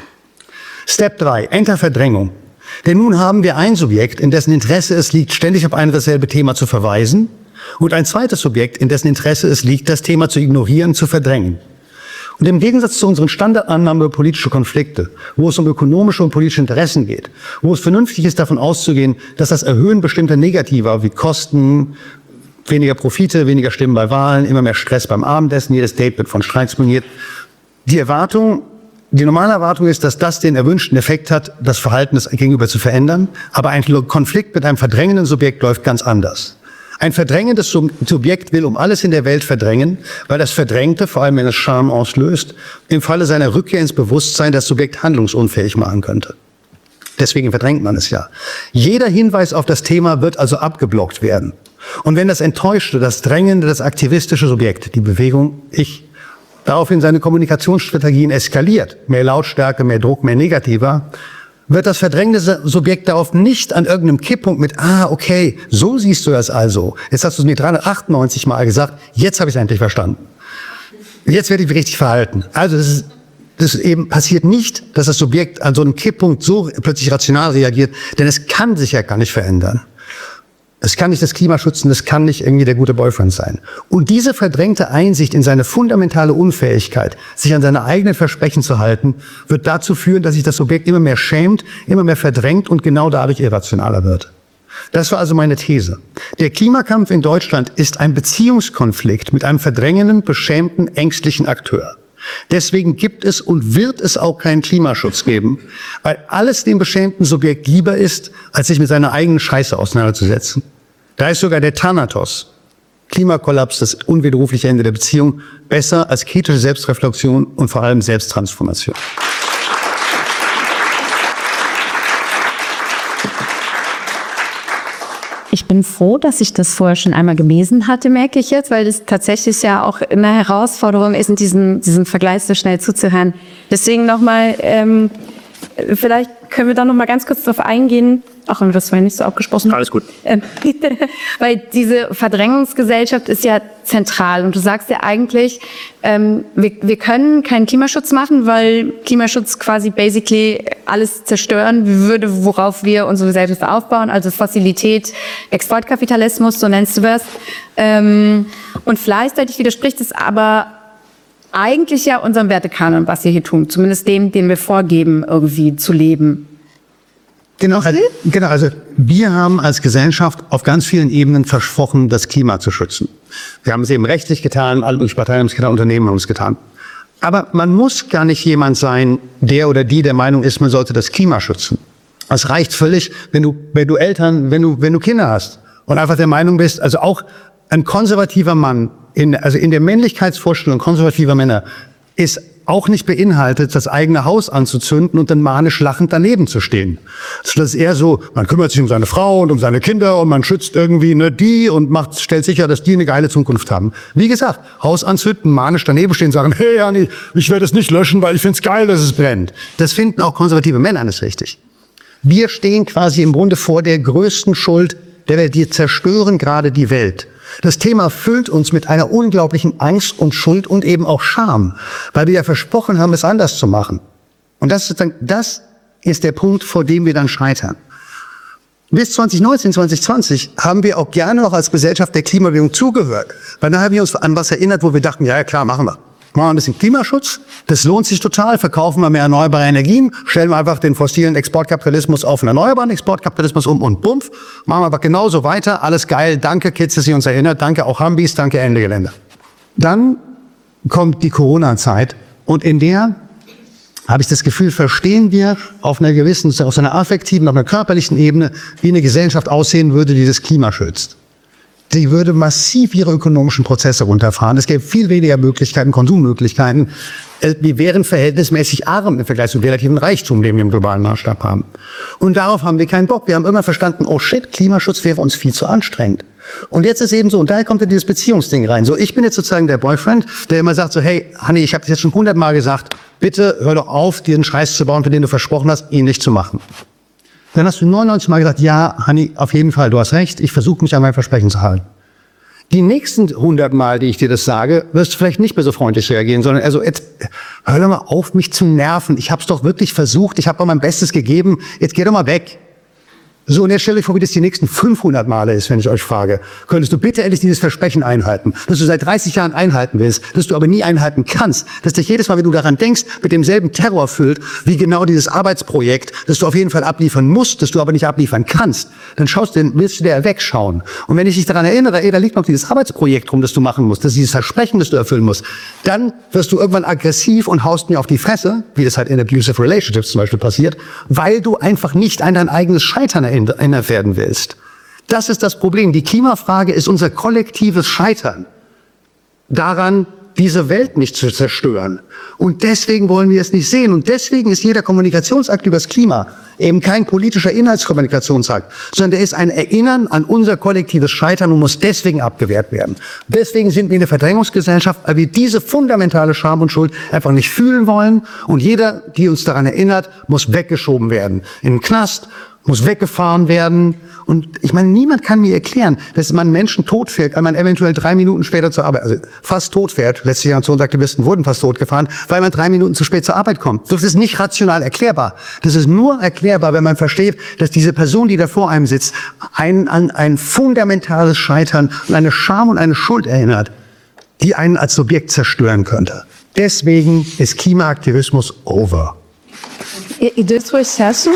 N: Step 3, Enterverdrängung. Denn nun haben wir ein Subjekt, in dessen Interesse es liegt, ständig auf ein und dasselbe Thema zu verweisen, und ein zweites Subjekt, in dessen Interesse es liegt, das Thema zu ignorieren, zu verdrängen. Und im Gegensatz zu unseren Standardannahmen über politische Konflikte, wo es um ökonomische und politische Interessen geht, wo es vernünftig ist, davon auszugehen, dass das Erhöhen bestimmter Negativer wie Kosten, weniger Profite, weniger Stimmen bei Wahlen, immer mehr Stress beim Abendessen, jedes Date wird von Streits moniert. Die normale Erwartung ist, dass das den erwünschten Effekt hat, das Verhalten des Gegenüber zu verändern, aber ein Konflikt mit einem verdrängenden Subjekt läuft ganz anders. Ein verdrängendes Subjekt will um alles in der Welt verdrängen, weil das Verdrängte, vor allem wenn es Scham auslöst, im Falle seiner Rückkehr ins Bewusstsein das Subjekt handlungsunfähig machen könnte. Deswegen verdrängt man es ja. Jeder Hinweis auf das Thema wird also abgeblockt werden. Und wenn das enttäuschte, das drängende, das aktivistische Subjekt, die Bewegung, ich, daraufhin seine Kommunikationsstrategien eskaliert, mehr Lautstärke, mehr Druck, mehr Negativer, wird das verdrängende Subjekt darauf nicht an irgendeinem Kipppunkt mit, okay, so siehst du das also. Jetzt hast du es mir 398 Mal gesagt, jetzt habe ich es endlich verstanden. Jetzt werde ich mich richtig verhalten. Also das eben passiert nicht, dass das Subjekt an so einem Kipppunkt so plötzlich rational reagiert, denn es kann sich ja gar nicht verändern. Es kann nicht das Klima schützen, es kann nicht irgendwie der gute Boyfriend sein. Und diese verdrängte Einsicht in seine fundamentale Unfähigkeit, sich an seine eigenen Versprechen zu halten, wird dazu führen, dass sich das Subjekt immer mehr schämt, immer mehr verdrängt und genau dadurch irrationaler wird. Das war also meine These. Der Klimakampf in Deutschland ist ein Beziehungskonflikt mit einem verdrängenden, beschämten, ängstlichen Akteur. Deswegen gibt es und wird es auch keinen Klimaschutz geben, weil alles dem beschämten Subjekt lieber ist, als sich mit seiner eigenen Scheiße auseinanderzusetzen. Da ist sogar der Thanatos, Klimakollaps, das unwiderrufliche Ende der Beziehung, besser als kritische Selbstreflexion und vor allem Selbsttransformation.
D: Ich bin froh, dass ich das vorher schon einmal gelesen hatte, merke ich jetzt, weil das tatsächlich ja auch eine Herausforderung ist, in diesen Vergleich so schnell zuzuhören. Deswegen nochmal, vielleicht können wir da nochmal ganz kurz drauf eingehen, auch wenn wir das vorhin nicht so abgesprochen haben.
O: Alles gut.
D: Weil diese Verdrängungsgesellschaft ist ja zentral und du sagst ja eigentlich, wir können keinen Klimaschutz machen, weil Klimaschutz quasi basically alles zerstören würde, worauf wir unsere Gesellschaft aufbauen, also Fossilität, Exportkapitalismus, so nennst du das. Und gleichzeitig widerspricht es aber eigentlich ja unserem Wertekanon, was wir hier tun, zumindest dem, den wir vorgeben, irgendwie zu leben.
N: Genau, also wir haben als Gesellschaft auf ganz vielen Ebenen versprochen, das Klima zu schützen. Wir haben es eben rechtlich getan, alle Parteien haben es getan, Unternehmen haben es getan. Aber man muss gar nicht jemand sein, der oder die der Meinung ist, man sollte das Klima schützen. Es reicht völlig, wenn du Kinder hast und einfach der Meinung bist, also auch ein konservativer Mann, also in der Männlichkeitsvorstellung konservativer Männer, ist auch nicht beinhaltet, das eigene Haus anzuzünden und dann manisch lachend daneben zu stehen. Also das ist eher so, man kümmert sich um seine Frau und um seine Kinder und man schützt irgendwie die und stellt sicher, dass die eine geile Zukunft haben. Wie gesagt, Haus anzünden, manisch daneben stehen, sagen, hey Janni, ich werde es nicht löschen, weil ich finde es geil, dass es brennt. Das finden auch konservative Männer nicht richtig. Wir stehen quasi im Grunde vor der größten Schuld der Welt. Wir zerstören gerade die Welt. Das Thema füllt uns mit einer unglaublichen Angst und Schuld und eben auch Scham, weil wir ja versprochen haben, es anders zu machen. Und das ist der Punkt, vor dem wir dann scheitern. Bis 2019, 2020 haben wir auch gerne noch als Gesellschaft der Klimabewegung zugehört, weil dann haben wir uns an was erinnert, wo wir dachten, ja klar, machen wir. Machen wir ein bisschen Klimaschutz, das lohnt sich total, verkaufen wir mehr erneuerbare Energien, stellen wir einfach den fossilen Exportkapitalismus auf einen erneuerbaren Exportkapitalismus um und bumpf, machen wir aber genauso weiter, alles geil, danke Kids, dass ihr uns erinnert, danke auch Hambis, danke Ende Gelände. Dann kommt die Corona-Zeit und in der habe ich das Gefühl, verstehen wir auf einer gewissen, auf einer affektiven, auf einer körperlichen Ebene, wie eine Gesellschaft aussehen würde, die das Klima schützt. Die würde massiv ihre ökonomischen Prozesse runterfahren. Es gäbe viel weniger Möglichkeiten, Konsummöglichkeiten. Wir wären verhältnismäßig arm im Vergleich zum relativen Reichtum, den wir im globalen Maßstab haben. Und darauf haben wir keinen Bock. Wir haben immer verstanden, oh shit, Klimaschutz wäre uns viel zu anstrengend. Und jetzt ist eben so, und daher kommt dann dieses Beziehungsding rein. So, ich bin jetzt sozusagen der Boyfriend, der immer sagt so, hey, Honey, ich habe das jetzt schon 100-mal gesagt, bitte hör doch auf, dir einen Scheiß zu bauen, für den du versprochen hast, ihn nicht zu machen. Dann hast du 99 Mal gesagt, ja, Honey, auf jeden Fall, du hast recht, ich versuche mich an mein Versprechen zu halten. Die nächsten 100 Mal, die ich dir das sage, wirst du vielleicht nicht mehr so freundlich reagieren, sondern also jetzt hör doch mal auf, mich zu nerven. Ich habe es doch wirklich versucht, ich habe doch mein Bestes gegeben, jetzt geh doch mal weg. So, und jetzt stell dir vor, wie das die nächsten 500 Male ist, wenn ich euch frage. Könntest du bitte endlich dieses Versprechen einhalten, das du seit 30 Jahren einhalten willst, das du aber nie einhalten kannst, dass dich jedes Mal, wenn du daran denkst, mit demselben Terror füllt, wie genau dieses Arbeitsprojekt, das du auf jeden Fall abliefern musst, das du aber nicht abliefern kannst, dann willst du dir wegschauen. Und wenn ich dich daran erinnere, da liegt noch dieses Arbeitsprojekt rum, das du machen musst, das ist dieses Versprechen, das du erfüllen musst, dann wirst du irgendwann aggressiv und haust mir auf die Fresse, wie das halt in abusive relationships zum Beispiel passiert, weil du einfach nicht an dein eigenes Scheitern erinnert werden willst. Das ist das Problem. Die Klimafrage ist unser kollektives Scheitern daran, diese Welt nicht zu zerstören. Und deswegen wollen wir es nicht sehen. Und deswegen ist jeder Kommunikationsakt über das Klima eben kein politischer Inhaltskommunikationsakt, sondern der ist ein Erinnern an unser kollektives Scheitern und muss deswegen abgewehrt werden. Deswegen sind wir eine Verdrängungsgesellschaft, weil wir diese fundamentale Scham und Schuld einfach nicht fühlen wollen. Und jeder, die uns daran erinnert, muss weggeschoben werden. In den Knast, muss weggefahren werden. Und ich meine, niemand kann mir erklären, dass man Menschen tot fährt, weil man eventuell 3 Minuten später zur Arbeit, also fast tot fährt. Letzte Generationsaktivisten wurden fast tot gefahren, weil man 3 Minuten zu spät zur Arbeit kommt. Das ist nicht rational erklärbar. Das ist nur erklärbar, wenn man versteht, dass diese Person, die da vor einem sitzt, einen an ein fundamentales Scheitern und eine Scham und eine Schuld erinnert, die einen als Subjekt zerstören könnte. Deswegen ist Klimaaktivismus over.
M: E desse processo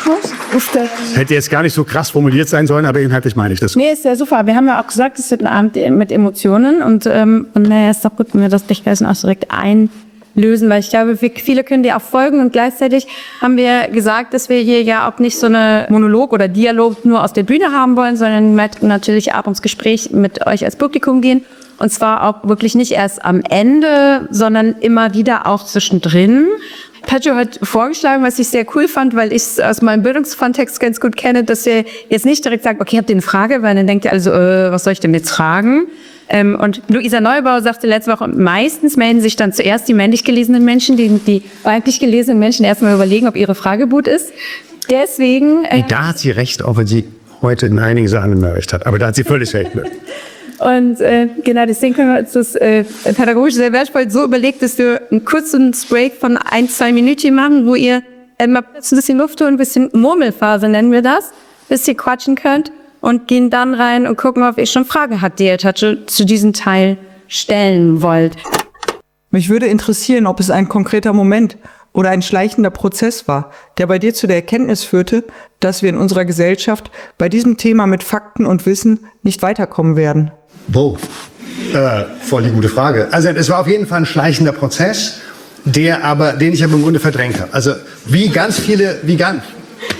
N: Hätte jetzt gar nicht so krass formuliert sein sollen, aber inhaltlich meine ich das.
M: Nee, ist ja super. Wir haben ja auch gesagt, es wird ein Abend mit Emotionen und naja, ist doch gut, wenn wir das gleich auch direkt einlösen, weil ich glaube, viele können dir auch folgen und gleichzeitig haben wir gesagt, dass wir hier ja auch nicht so eine Monolog oder Dialog nur aus der Bühne haben wollen, sondern natürlich auch ins Gespräch mit euch als Publikum gehen. Und zwar auch wirklich nicht erst am Ende, sondern immer wieder auch zwischendrin. Pedro hat vorgeschlagen, was ich sehr cool fand, weil ich es aus meinem Bildungskontext ganz gut kenne, dass wir jetzt nicht direkt sagen, okay, habt ihr eine Frage, weil dann denkt ihr also, was soll ich denn jetzt fragen? Und Luisa Neubauer sagte letzte Woche, meistens melden sich dann zuerst die männlich gelesenen Menschen, die weiblich gelesenen Menschen erstmal überlegen, ob ihre Frage gut ist. Deswegen...
N: Da hat sie recht, auch wenn sie heute in einigen Sachen mehr recht hat. Aber da hat sie völlig recht.
M: Und genau, deswegen können wir uns das pädagogisch sehr wertvoll so überlegt, dass wir einen kurzen Break von 1-2 Minuten machen, wo ihr mal ein bisschen Luft holen, ein bisschen Murmelphase nennen wir das, bis ihr quatschen könnt und gehen dann rein und gucken, ob ihr schon Fragen habt, die ihr zu diesem Teil stellen wollt.
L: Mich würde interessieren, ob es ein konkreter Moment oder ein schleichender Prozess war, der bei dir zu der Erkenntnis führte, dass wir in unserer Gesellschaft bei diesem Thema mit Fakten und Wissen nicht weiterkommen werden.
N: Wow, voll die gute Frage. Also es war auf jeden Fall ein schleichender Prozess, den ich aber im Grunde verdrängt habe. Also wie ganz viele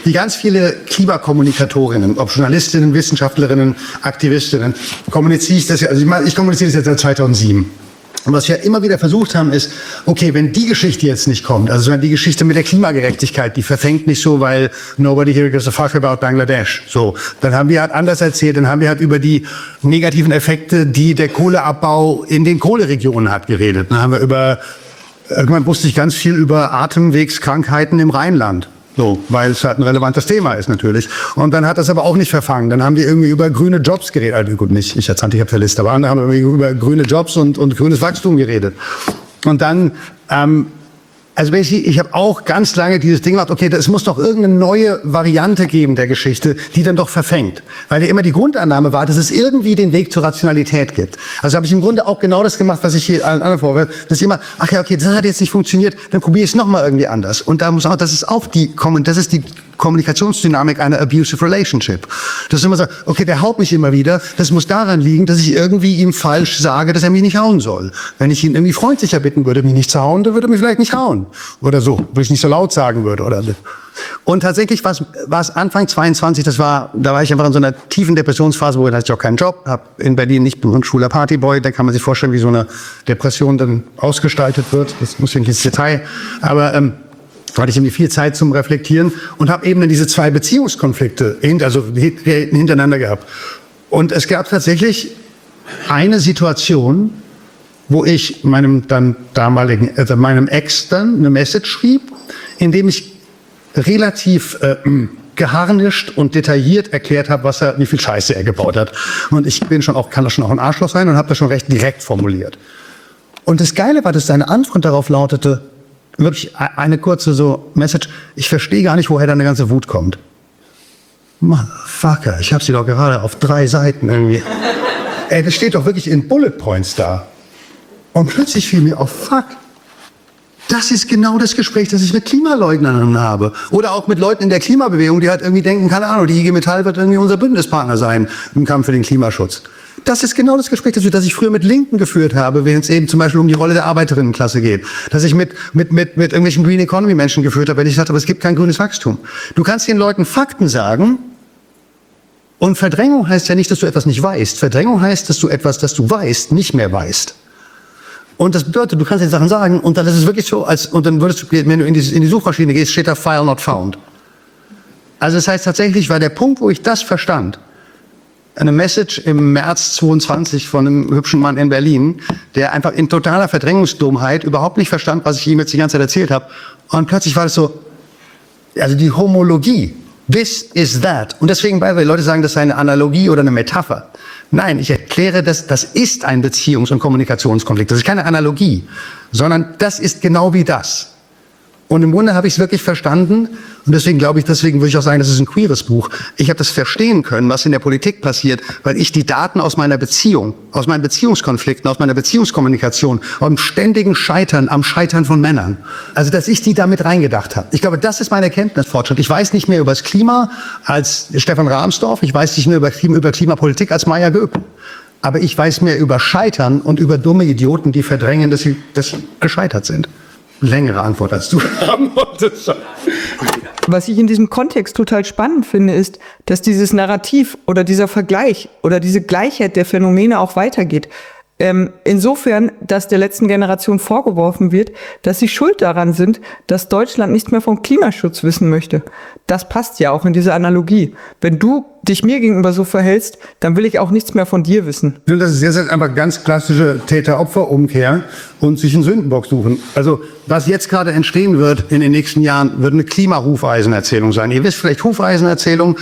N: wie ganz viele Klimakommunikatorinnen, ob Journalistinnen, Wissenschaftlerinnen, Aktivistinnen, kommuniziere ich das ja, also ich kommuniziere das jetzt seit 2007. Und was wir immer wieder versucht haben, ist, okay, wenn die Geschichte jetzt nicht kommt, also wenn die Geschichte mit der Klimagerechtigkeit, die verfängt nicht so, weil nobody here gives a fuck about Bangladesh. So, dann haben wir halt anders erzählt, dann haben wir halt über die negativen Effekte, die der Kohleabbau in den Kohleregionen hat, geredet. Dann haben wir irgendwann wusste ich ganz viel über Atemwegskrankheiten im Rheinland. So, weil es halt ein relevantes Thema ist natürlich. Und dann hat das aber auch nicht verfangen. Dann haben wir irgendwie über grüne Jobs geredet. Also gut, nicht ich als Antikapitalist, aber andere haben über grüne Jobs und grünes Wachstum geredet. Und dann, also ich habe auch ganz lange dieses Ding gemacht, okay, es muss doch irgendeine neue Variante geben der Geschichte, die dann doch verfängt. Weil ja immer die Grundannahme war, dass es irgendwie den Weg zur Rationalität gibt. Also habe ich im Grunde auch genau das gemacht, was ich hier allen anderen vorwerfe, dass ich immer, ach ja, okay, das hat jetzt nicht funktioniert, dann probiere ich es nochmal irgendwie anders. Und da muss auch, das ist die Kommunikationsdynamik einer abusive relationship. Das ist immer so, okay, der haut mich immer wieder, das muss daran liegen, dass ich irgendwie ihm falsch sage, dass er mich nicht hauen soll. Wenn ich ihn irgendwie freundlicher bitten würde, mich nicht zu hauen, dann würde er mich vielleicht nicht hauen. Oder so, wo ich nicht so laut sagen würde. Oder so. Und tatsächlich war es Anfang 22, da war ich einfach in so einer tiefen Depressionsphase, wo ich hatte auch keinen Job, habe in Berlin nicht ein schwuler Partyboy, da kann man sich vorstellen, wie so eine Depression dann ausgestaltet wird. Das muss ich nicht ins Detail, aber da hatte ich irgendwie viel Zeit zum Reflektieren und habe eben dann diese 2 Beziehungskonflikte hintereinander gehabt. Und es gab tatsächlich eine Situation, wo ich meinem Ex dann eine Message schrieb, in dem ich relativ geharnischt und detailliert erklärt habe, wie viel Scheiße er gebaut hat. Und ich kann das schon auch ein Arschloch sein und habe das schon recht direkt formuliert. Und das Geile war, dass seine Antwort darauf lautete, wirklich eine kurze so Message, ich verstehe gar nicht, woher deine ganze Wut kommt. Motherfucker, ich habe sie doch gerade auf 3 Seiten irgendwie. Ey, das steht doch wirklich in Bullet Points da. Und plötzlich fiel mir auf, fuck, das ist genau das Gespräch, das ich mit Klimaleugnern habe. Oder auch mit Leuten in der Klimabewegung, die halt irgendwie denken, keine Ahnung, die IG Metall wird irgendwie unser Bündnispartner sein im Kampf für den Klimaschutz. Das ist genau das Gespräch, das ich früher mit Linken geführt habe, wenn es eben zum Beispiel um die Rolle der Arbeiterinnenklasse geht. Das ich mit irgendwelchen Green Economy Menschen geführt habe, wenn ich sagte, aber es gibt kein grünes Wachstum. Du kannst den Leuten Fakten sagen, und Verdrängung heißt ja nicht, dass du etwas nicht weißt. Verdrängung heißt, dass du etwas, das du weißt, nicht mehr weißt. Und das bedeutet, du kannst den Sachen sagen, und dann ist es wirklich so, und dann würdest du, wenn du in die Suchmaschine gehst, steht da File not found. Also das heißt tatsächlich, war der Punkt, wo ich das verstand, eine Message im März 22 von einem hübschen Mann in Berlin, der einfach in totaler Verdrängungsdummheit überhaupt nicht verstand, was ich ihm jetzt die ganze Zeit erzählt habe. Und plötzlich war das so, also die Homologie, this is that. Und deswegen, weil Leute sagen, das sei eine Analogie oder eine Metapher. Nein, ich erkläre, das ist ein Beziehungs- und Kommunikationskonflikt. Das ist keine Analogie, sondern das ist genau wie das. Und im Grunde habe ich es wirklich verstanden. Und deswegen würde ich auch sagen, das ist ein queeres Buch. Ich habe das verstehen können, was in der Politik passiert, weil ich die Daten aus meiner Beziehung, aus meinen Beziehungskonflikten, aus meiner Beziehungskommunikation, am ständigen Scheitern, am Scheitern von Männern, also dass ich die damit reingedacht habe. Ich glaube, das ist mein Erkenntnisfortschritt. Ich weiß nicht mehr über das Klima als Stefan Rahmsdorf, ich weiß nicht mehr über Klimapolitik als Maya Göpel. Aber ich weiß mehr über Scheitern und über dumme Idioten, die verdrängen, dass sie gescheitert sind. Längere Antwort als du haben wolltest.
L: Was ich in diesem Kontext total spannend finde, ist, dass dieses Narrativ oder dieser Vergleich oder diese Gleichheit der Phänomene auch weitergeht. Insofern, dass der letzten Generation vorgeworfen wird, dass sie schuld daran sind, dass Deutschland nichts mehr vom Klimaschutz wissen möchte. Das passt ja auch in diese Analogie. Wenn du dich mir gegenüber so verhältst, dann will ich auch nichts mehr von dir wissen.
N: Das ist jetzt einfach ganz klassische Täter-Opfer-Umkehr und sich einen Sündenbock suchen. Also was jetzt gerade entstehen wird in den nächsten Jahren, wird eine Klima-Hufeisenerzählung sein. Ihr wisst vielleicht Hufeisenerzählung,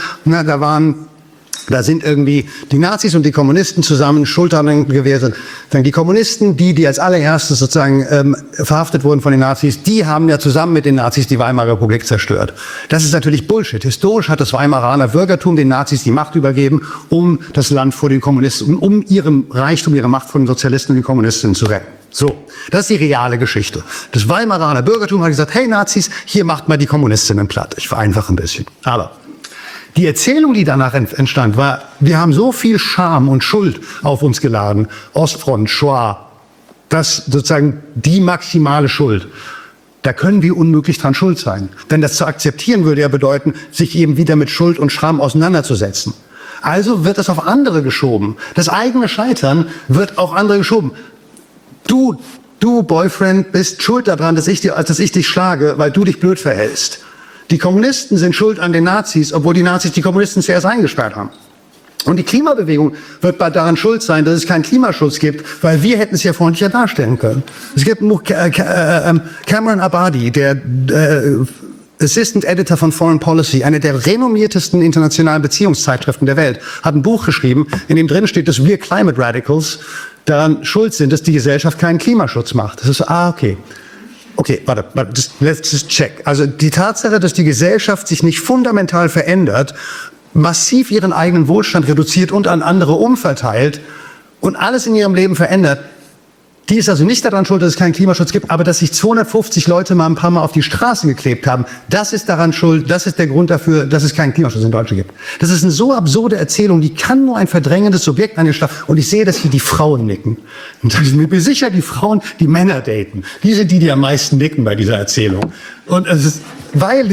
N: da sind irgendwie die Nazis und die Kommunisten zusammen Schultern gewesen. Dann die Kommunisten, die als allererstes sozusagen verhaftet wurden von den Nazis, die haben ja zusammen mit den Nazis die Weimarer Republik zerstört. Das ist natürlich Bullshit. Historisch hat das Weimaraner Bürgertum den Nazis die Macht übergeben, um das Land vor den Kommunisten, um ihrem Reichtum, ihre Macht vor den Sozialisten und den Kommunisten zu retten. So, das ist die reale Geschichte. Das Weimaraner Bürgertum hat gesagt, hey Nazis, hier macht mal die Kommunistinnen platt. Ich vereinfache ein bisschen. Aber die Erzählung, die danach entstand, war, wir haben so viel Scham und Schuld auf uns geladen. Ostfront, Shoah, das sozusagen die maximale Schuld. Da können wir unmöglich dran schuld sein. Denn das zu akzeptieren würde ja bedeuten, sich eben wieder mit Schuld und Scham auseinanderzusetzen. Also wird das auf andere geschoben. Das eigene Scheitern wird auf andere geschoben. Du Boyfriend, bist schuld daran, dass ich dich schlage, weil du dich blöd verhältst. Die Kommunisten sind schuld an den Nazis, obwohl die Nazis die Kommunisten zuerst eingesperrt haben. Und die Klimabewegung wird daran schuld sein, dass es keinen Klimaschutz gibt, weil wir hätten es ja freundlicher darstellen können. Es gibt Cameron Abadi, der Assistant Editor von Foreign Policy, eine der renommiertesten internationalen Beziehungszeitschriften der Welt, hat ein Buch geschrieben, in dem drin steht, dass wir Climate Radicals daran schuld sind, dass die Gesellschaft keinen Klimaschutz macht. Das ist so, okay. Okay, warte, let's just check. Also die Tatsache, dass die Gesellschaft sich nicht fundamental verändert, massiv ihren eigenen Wohlstand reduziert und an andere umverteilt und alles in ihrem Leben verändert, die ist also nicht daran schuld, dass es keinen Klimaschutz gibt, aber dass sich 250 Leute mal ein paar Mal auf die Straße geklebt haben, das ist daran schuld, das ist der Grund dafür, dass es keinen Klimaschutz in Deutschland gibt. Das ist eine so absurde Erzählung, die kann nur ein verdrängendes Subjekt an den Start. Und ich sehe, dass hier die Frauen nicken. Und ich bin mir sicher, die Frauen, die Männer daten, die sind die am meisten nicken bei dieser Erzählung. Und es ist, weil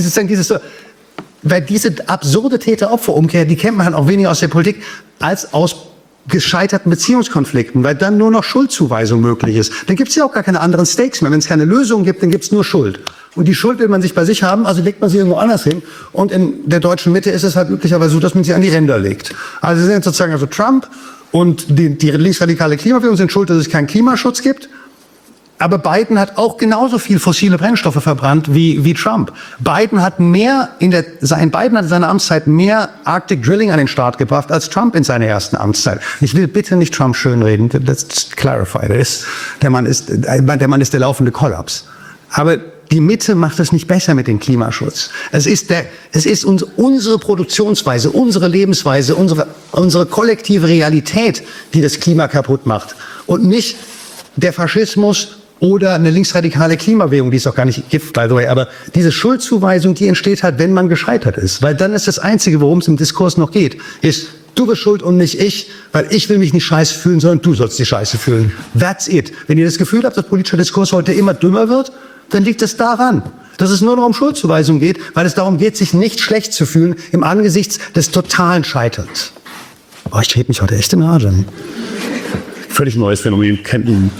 N: diese absurde Täter-Opfer-Umkehr, die kennt man halt auch weniger aus der Politik als aus gescheiterten Beziehungskonflikten, weil dann nur noch Schuldzuweisung möglich ist. Dann gibt es ja auch gar keine anderen Stakes mehr. Wenn es keine Lösung gibt, dann gibt es nur Schuld. Und die Schuld will man sich bei sich haben, also legt man sie irgendwo anders hin. Und in der deutschen Mitte ist es halt üblicherweise so, dass man sie an die Ränder legt. Also sind sozusagen Trump und die linksradikale Klimabewegung sind schuld, dass es keinen Klimaschutz gibt. Aber Biden hat auch genauso viel fossile Brennstoffe verbrannt wie Trump. Biden hat in seiner Amtszeit mehr Arctic Drilling an den Start gebracht als Trump in seiner ersten Amtszeit. Ich will bitte nicht Trump schönreden. Let's clarify this. Der Mann ist der laufende Kollaps. Aber die Mitte macht es nicht besser mit dem Klimaschutz. Es ist unsere Produktionsweise, unsere Lebensweise, unsere kollektive Realität, die das Klima kaputt macht. Und nicht der Faschismus oder eine linksradikale Klimabewegung, die es auch gar nicht gibt, by the way. Aber diese Schuldzuweisung, die entsteht halt, wenn man gescheitert ist. Weil dann ist das Einzige, worum es im Diskurs noch geht, ist, du bist schuld und nicht ich, weil ich will mich nicht scheiße fühlen, sondern du sollst dich scheiße fühlen. That's it. Wenn ihr das Gefühl habt, dass politischer Diskurs heute immer dümmer wird, dann liegt es daran, dass es nur noch um Schuldzuweisung geht, weil es darum geht, sich nicht schlecht zu fühlen im Angesichts des totalen Scheiterns. Oh, ich heb mich heute echt in Rage. Völlig neues Phänomen, kennt ihn.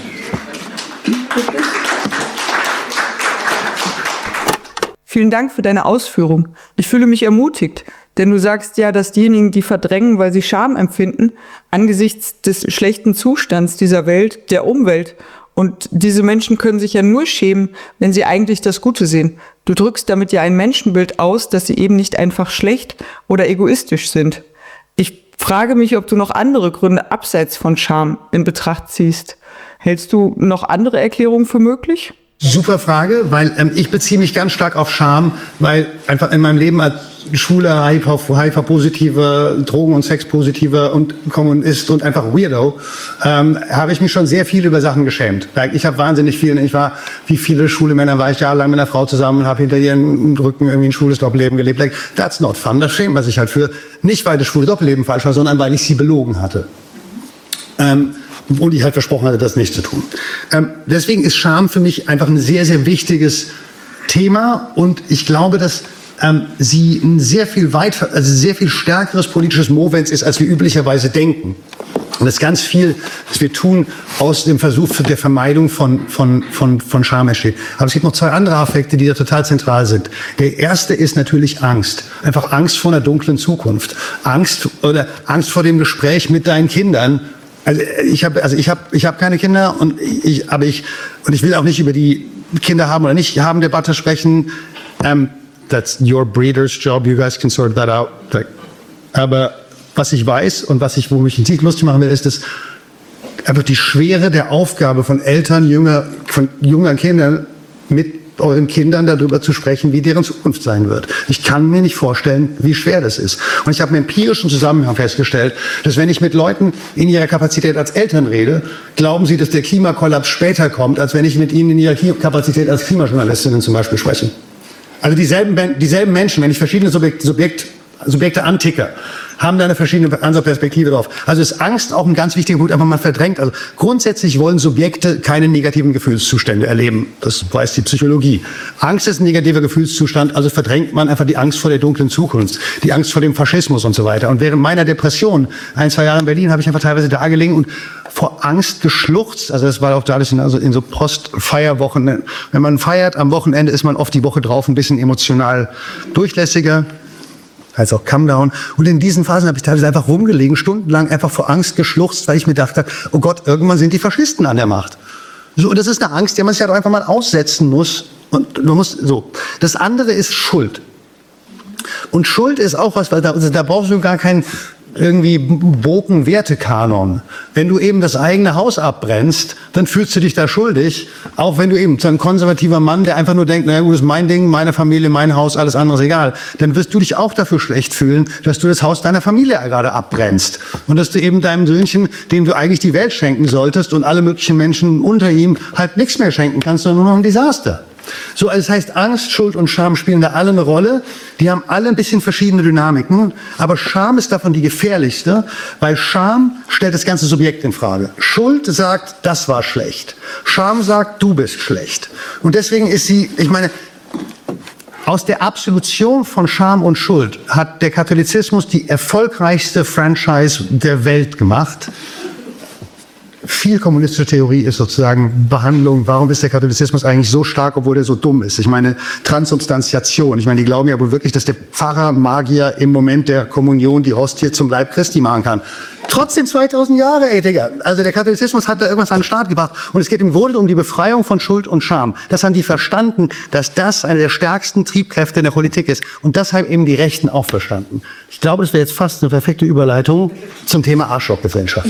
L: Vielen Dank für deine Ausführung. Ich fühle mich ermutigt, denn du sagst ja, dass diejenigen, die verdrängen, weil sie Scham empfinden, angesichts des schlechten Zustands dieser Welt, der Umwelt, und diese Menschen können sich ja nur schämen, wenn sie eigentlich das Gute sehen. Du drückst damit ja ein Menschenbild aus, dass sie eben nicht einfach schlecht oder egoistisch sind. Ich frage mich, ob du noch andere Gründe abseits von Scham in Betracht ziehst. Hältst du noch andere Erklärungen für möglich?
N: Super Frage, weil ich beziehe mich ganz stark auf Scham, weil einfach in meinem Leben als schwuler, HIV-positiver, Drogen- und Sex-positiver und Kommunist und einfach Weirdo, habe ich mich schon sehr viel über Sachen geschämt. Ich habe wahnsinnig viel, wie viele schwule Männer, war ich jahrelang mit einer Frau zusammen und habe hinter ihren Rücken irgendwie ein schwules Doppelleben gelebt. That's not fun, das schämt man sich halt für. Nicht, weil das schwule Doppelleben falsch war, sondern weil ich sie belogen hatte. Und ich halt versprochen hatte, das nicht zu tun. Deswegen ist Scham für mich einfach ein sehr, sehr wichtiges Thema. Und ich glaube, dass sie ein sehr viel stärkeres politisches Movens ist, als wir üblicherweise denken. Und das ist ganz viel, was wir tun, aus dem Versuch der Vermeidung von Scham entsteht. Aber es gibt noch zwei andere Affekte, die da total zentral sind. Der erste ist natürlich Angst. Einfach Angst vor einer dunklen Zukunft. Angst vor dem Gespräch mit deinen Kindern. Ich habe keine Kinder und ich will auch nicht über die Kinder haben oder nicht haben Debatte sprechen. That's your breeder's job. You guys can sort that out. Aber was ich weiß und wo mich nicht lustig machen will, ist, dass einfach die Schwere der Aufgabe von Eltern von jungen Kindern mit euren Kindern darüber zu sprechen, wie deren Zukunft sein wird. Ich kann mir nicht vorstellen, wie schwer das ist. Und ich habe im empirischen Zusammenhang festgestellt, dass wenn ich mit Leuten in ihrer Kapazität als Eltern rede, glauben sie, dass der Klimakollaps später kommt, als wenn ich mit ihnen in ihrer Kapazität als Klimajournalistinnen zum Beispiel spreche. Also dieselben Menschen, wenn ich verschiedene Subjekte anticke, haben da eine verschiedene andere Perspektive drauf. Also ist Angst auch ein ganz wichtiger Punkt, aber man verdrängt. Also grundsätzlich wollen Subjekte keine negativen Gefühlszustände erleben. Das weiß die Psychologie. Angst ist ein negativer Gefühlszustand, also verdrängt man einfach die Angst vor der dunklen Zukunft, die Angst vor dem Faschismus und so weiter. Und während meiner Depression, 1-2 Jahre in Berlin, habe ich einfach teilweise da gelegen und vor Angst geschluchzt. Also das war auch dadurch in so Post-Feierwochen. Wenn man feiert, am Wochenende ist man oft die Woche drauf ein bisschen emotional durchlässiger. Heißt auch Comedown. Und in diesen Phasen habe ich teilweise einfach rumgelegen, stundenlang einfach vor Angst geschluchzt, weil ich mir dachte, oh Gott, irgendwann sind die Faschisten an der Macht. So, und das ist eine Angst, die man sich halt einfach mal aussetzen muss. Und du musst so. Das andere ist Schuld. Und Schuld ist auch was, weil da brauchst du gar keinen irgendwie Bogen-Wertekanon. Wenn du eben das eigene Haus abbrennst, dann fühlst du dich da schuldig, auch wenn du eben so ein konservativer Mann, der einfach nur denkt, naja gut, das ist mein Ding, meine Familie, mein Haus, alles andere ist egal, dann wirst du dich auch dafür schlecht fühlen, dass du das Haus deiner Familie gerade abbrennst und dass du eben deinem Söhnchen, dem du eigentlich die Welt schenken solltest und alle möglichen Menschen unter ihm halt nichts mehr schenken kannst, sondern nur noch ein Desaster. So, also das heißt, Angst, Schuld und Scham spielen da alle eine Rolle. Die haben alle ein bisschen verschiedene Dynamiken. Aber Scham ist davon die gefährlichste, weil Scham stellt das ganze Subjekt in Frage. Schuld sagt, das war schlecht. Scham sagt, du bist schlecht. Und deswegen ist sie, ich meine, aus der Absolution von Scham und Schuld hat der Katholizismus die erfolgreichste Franchise der Welt gemacht. Viel kommunistische Theorie ist sozusagen Behandlung. Warum ist der Katholizismus eigentlich so stark, obwohl er so dumm ist? Ich meine, Transubstantiation. Ich meine, die glauben ja wohl wirklich, dass der Pfarrer, Magier im Moment der Kommunion die Hostie zum Leib Christi machen kann. Trotzdem 2000 Jahre, ey, Digga. Also der Katholizismus hat da irgendwas an den Start gebracht. Und es geht im Grunde um die Befreiung von Schuld und Scham. Das haben die verstanden, dass das eine der stärksten Triebkräfte in der Politik ist. Und das haben eben die Rechten auch verstanden. Ich glaube, das wäre jetzt fast eine perfekte Überleitung zum Thema Arschlochgesellschaft.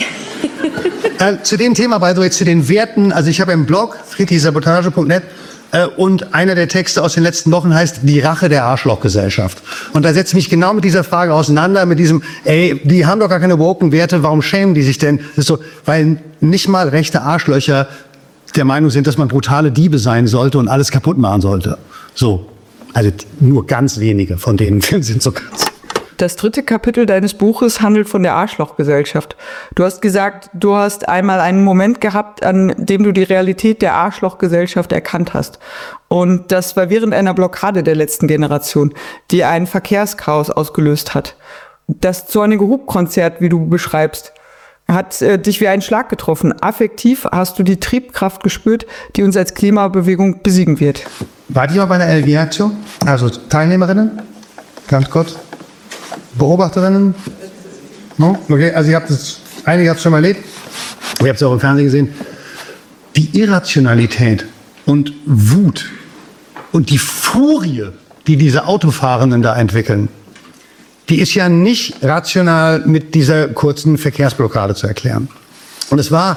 N: Zu dem Thema, by the way, zu den Werten, also ich habe im Blog, friedrichsabotage.net, und einer der Texte aus den letzten Wochen heißt Die Rache der Arschlochgesellschaft. Und da setze ich mich genau mit dieser Frage auseinander, mit diesem, ey, die haben doch gar keine woken Werte, warum schämen die sich denn? Das ist so, weil nicht mal rechte Arschlöcher der Meinung sind, dass man brutale Diebe sein sollte und alles kaputt machen sollte. So, also nur ganz wenige von denen sind so ganz.
L: Das 3. Kapitel deines Buches handelt von der Arschlochgesellschaft. Du hast gesagt, du hast einmal einen Moment gehabt, an dem du die Realität der Arschlochgesellschaft erkannt hast. Und das war während einer Blockade der letzten Generation, die ein Verkehrschaos ausgelöst hat. Das zornige Hubkonzert, wie du beschreibst, hat dich wie ein Schlag getroffen. Affektiv hast du die Triebkraft gespürt, die uns als Klimabewegung besiegen wird.
N: Wart ihr mal bei einer LG-Aktion? Also Teilnehmerinnen? Ganz kurz. Beobachterinnen? No? Okay, also einige habt es schon mal erlebt. Ihr habt es auch im Fernsehen gesehen. Die Irrationalität und Wut und die Furie, die diese Autofahrenden da entwickeln, die ist ja nicht rational mit dieser kurzen Verkehrsblockade zu erklären. Und es war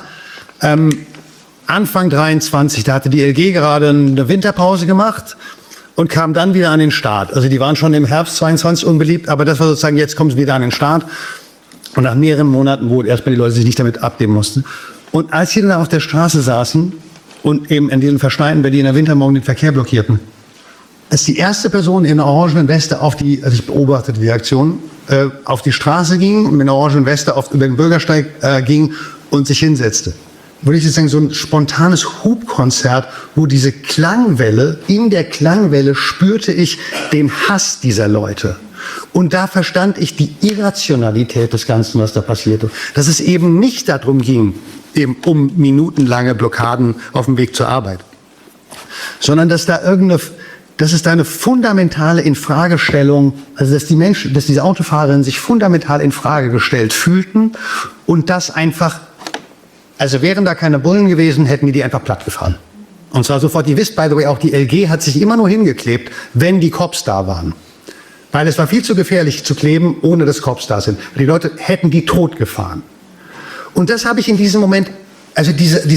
N: Anfang 23, da hatte die LG gerade eine Winterpause gemacht und kam dann wieder an den Start. Also die waren schon im Herbst 22 unbeliebt, aber das war sozusagen, jetzt kommen sie wieder an den Start. Und nach mehreren Monaten, wo erstmal die Leute sich nicht damit abgeben mussten. Und als sie dann auf der Straße saßen und eben in diesen verschneiten Berliner Wintermorgen den Verkehr blockierten, ist die erste Person in einer orangenen Weste also ich beobachtete die Aktion, auf die Straße ging und mit einer orangenen Weste über den Bürgersteig ging und sich hinsetzte. Würde ich jetzt sagen, so ein spontanes Hubkonzert, wo diese Klangwelle, in der Klangwelle spürte ich den Hass dieser Leute. Und da verstand ich die Irrationalität des Ganzen, was da passierte. Dass es eben nicht darum ging, eben um minutenlange Blockaden auf dem Weg zur Arbeit, sondern dass es da eine fundamentale Infragestellung, also dass diese Autofahrerinnen sich fundamental in Frage gestellt fühlten und das einfach, also wären da keine Bullen gewesen, hätten die einfach plattgefahren. Und zwar sofort. Ihr wisst, by the way, auch die LG hat sich immer nur hingeklebt, wenn die Cops da waren. Weil es war viel zu gefährlich zu kleben, ohne dass Cops da sind. Die Leute hätten die tot gefahren. Und das habe ich in diesem Moment, also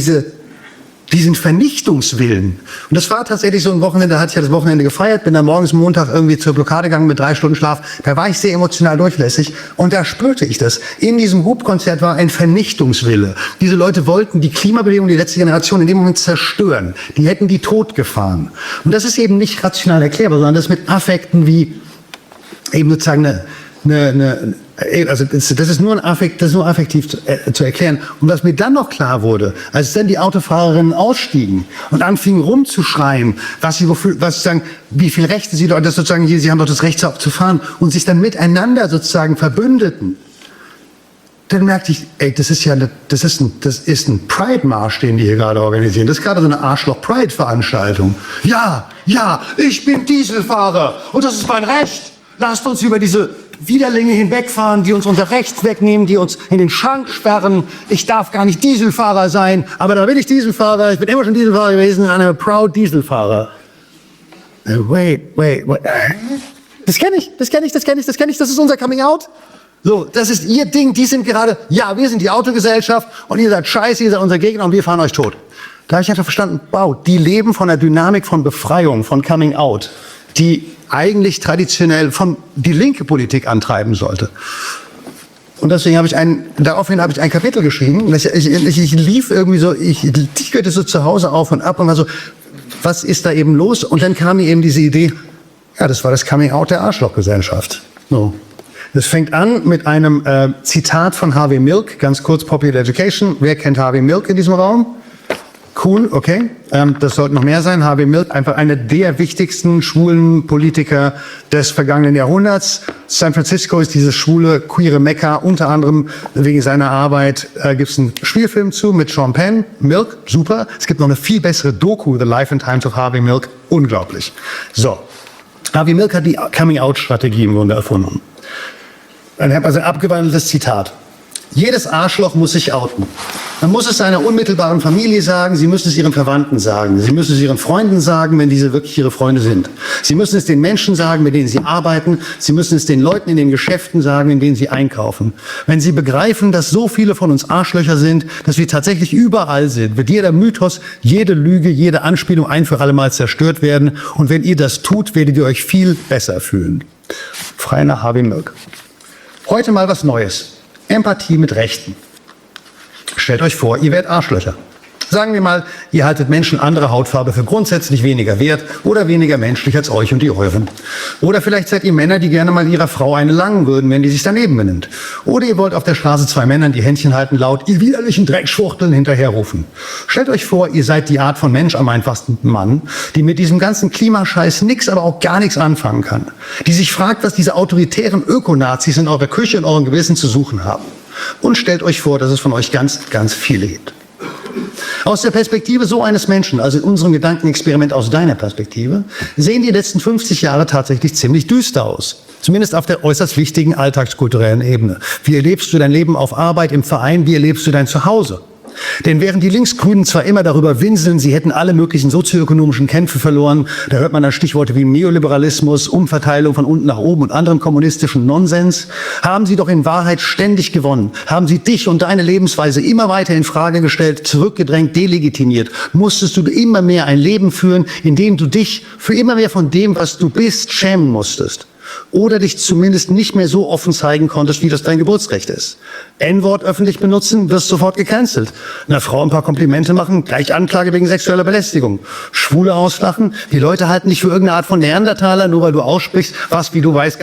N: diesen Vernichtungswillen. Und das war tatsächlich so ein Wochenende, da hatte ich ja das Wochenende gefeiert, bin dann morgens Montag irgendwie zur Blockade gegangen mit 3 Stunden Schlaf. Da war ich sehr emotional durchlässig und da spürte ich das. In diesem Hubkonzert war ein Vernichtungswille. Diese Leute wollten die Klimabewegung, die letzte Generation in dem Moment zerstören. Die hätten die tot gefahren. Und das ist eben nicht rational erklärbar, sondern das mit Affekten wie eben sozusagen Also das ist nur affektiv zu erklären. Und was mir dann noch klar wurde, als dann die Autofahrerinnen ausstiegen und anfingen rumzuschreien, wie viel Rechte sie dort, das sozusagen, sie haben doch das Recht zu fahren und sich dann miteinander sozusagen verbündeten, dann merkte ich, das ist ein Pride-Marsch, den die hier gerade organisieren. Das ist gerade so eine Arschloch-Pride-Veranstaltung. Ja, ich bin Dieselfahrer und das ist mein Recht. Lasst uns über diese Widerlinge hinwegfahren, die uns unser Recht wegnehmen, die uns in den Schrank sperren. Ich darf gar nicht Dieselfahrer sein, aber da bin ich Dieselfahrer. Ich bin immer schon Dieselfahrer gewesen, I'm a proud Dieselfahrer. Wait. Das kenne ich. Das ist unser Coming Out. So, das ist ihr Ding. Die sind gerade, wir sind die Autogesellschaft und ihr seid scheiße, ihr seid unser Gegner und wir fahren euch tot. Da habe ich einfach verstanden, die leben von der Dynamik von Befreiung, von Coming Out, die eigentlich traditionell die linke Politik antreiben sollte. Und deswegen habe ich ein Kapitel geschrieben. Ich lief irgendwie so, ich tickerte so zu Hause auf und ab und war so, was ist da eben los? Und dann kam mir eben diese Idee, das war das Coming Out der Arschlochgesellschaft. So. Das fängt an mit einem Zitat von Harvey Milk, ganz kurz Popular Education. Wer kennt Harvey Milk in diesem Raum? Cool, okay. Das sollten noch mehr sein. Harvey Milk, einfach einer der wichtigsten schwulen Politiker des vergangenen Jahrhunderts. San Francisco ist dieses schwule, queere Mekka. Unter anderem wegen seiner Arbeit gibt es einen Spielfilm mit Sean Penn. Milk, super. Es gibt noch eine viel bessere Doku, The Life and Times of Harvey Milk. Unglaublich. So. Harvey Milk hat die Coming-out-Strategie im Grunde erfunden. Ich habe also ein abgewandeltes Zitat. Jedes Arschloch muss sich outen. Man muss es seiner unmittelbaren Familie sagen, sie müssen es ihren Verwandten sagen, sie müssen es ihren Freunden sagen, wenn diese wirklich ihre Freunde sind. Sie müssen es den Menschen sagen, mit denen sie arbeiten, sie müssen es den Leuten in den Geschäften sagen, in denen sie einkaufen. Wenn sie begreifen, dass so viele von uns Arschlöcher sind, dass wir tatsächlich überall sind, wird jeder Mythos, jede Lüge, jede Anspielung ein für alle Mal zerstört werden. Und wenn ihr das tut, werdet ihr euch viel besser fühlen. Frei nach Harvey Milk. Heute mal was Neues. Empathie mit Rechten. Stellt euch vor, ihr werdet Arschlöcher. Sagen wir mal, ihr haltet Menschen anderer Hautfarbe für grundsätzlich weniger wert oder weniger menschlich als euch und die euren. Oder vielleicht seid ihr Männer, die gerne mal ihrer Frau eine langen würden, wenn die sich daneben benimmt. Oder ihr wollt auf der Straße zwei Männern die Händchen halten, laut, ihr widerlichen Dreckschwuchteln hinterherrufen. Stellt euch vor, ihr seid die Art von Mensch am einfachsten Mann, die mit diesem ganzen Klimascheiß nix, aber auch gar nichts anfangen kann. Die sich fragt, was diese autoritären Ökonazis in eurer Küche und eurem Gewissen zu suchen haben. Und stellt euch vor, dass es von euch ganz, ganz viele gibt. Aus der Perspektive so eines Menschen, also in unserem Gedankenexperiment aus deiner Perspektive, sehen die letzten 50 Jahre tatsächlich ziemlich düster aus. Zumindest auf der äußerst wichtigen alltagskulturellen Ebene. Wie erlebst du dein Leben auf Arbeit, im Verein? Wie erlebst du dein Zuhause? Denn während die Linksgrünen zwar immer darüber winseln, sie hätten alle möglichen sozioökonomischen Kämpfe verloren, da hört man dann Stichworte wie Neoliberalismus, Umverteilung von unten nach oben und anderen kommunistischen Nonsens, haben sie doch in Wahrheit ständig gewonnen. Haben sie dich und deine Lebensweise immer weiter in Frage gestellt, zurückgedrängt, delegitimiert. Musstest du immer mehr ein Leben führen, in dem du dich für immer mehr von dem, was du bist, schämen musstest. Oder dich zumindest nicht mehr so offen zeigen konntest, wie das dein Geburtsrecht ist. N-Wort öffentlich benutzen, wirst sofort gecancelt. Einer Frau ein paar Komplimente machen, gleich Anklage wegen sexueller Belästigung. Schwule auslachen, die Leute halten dich für irgendeine Art von Neandertaler, nur weil du aussprichst, was, wie du weißt,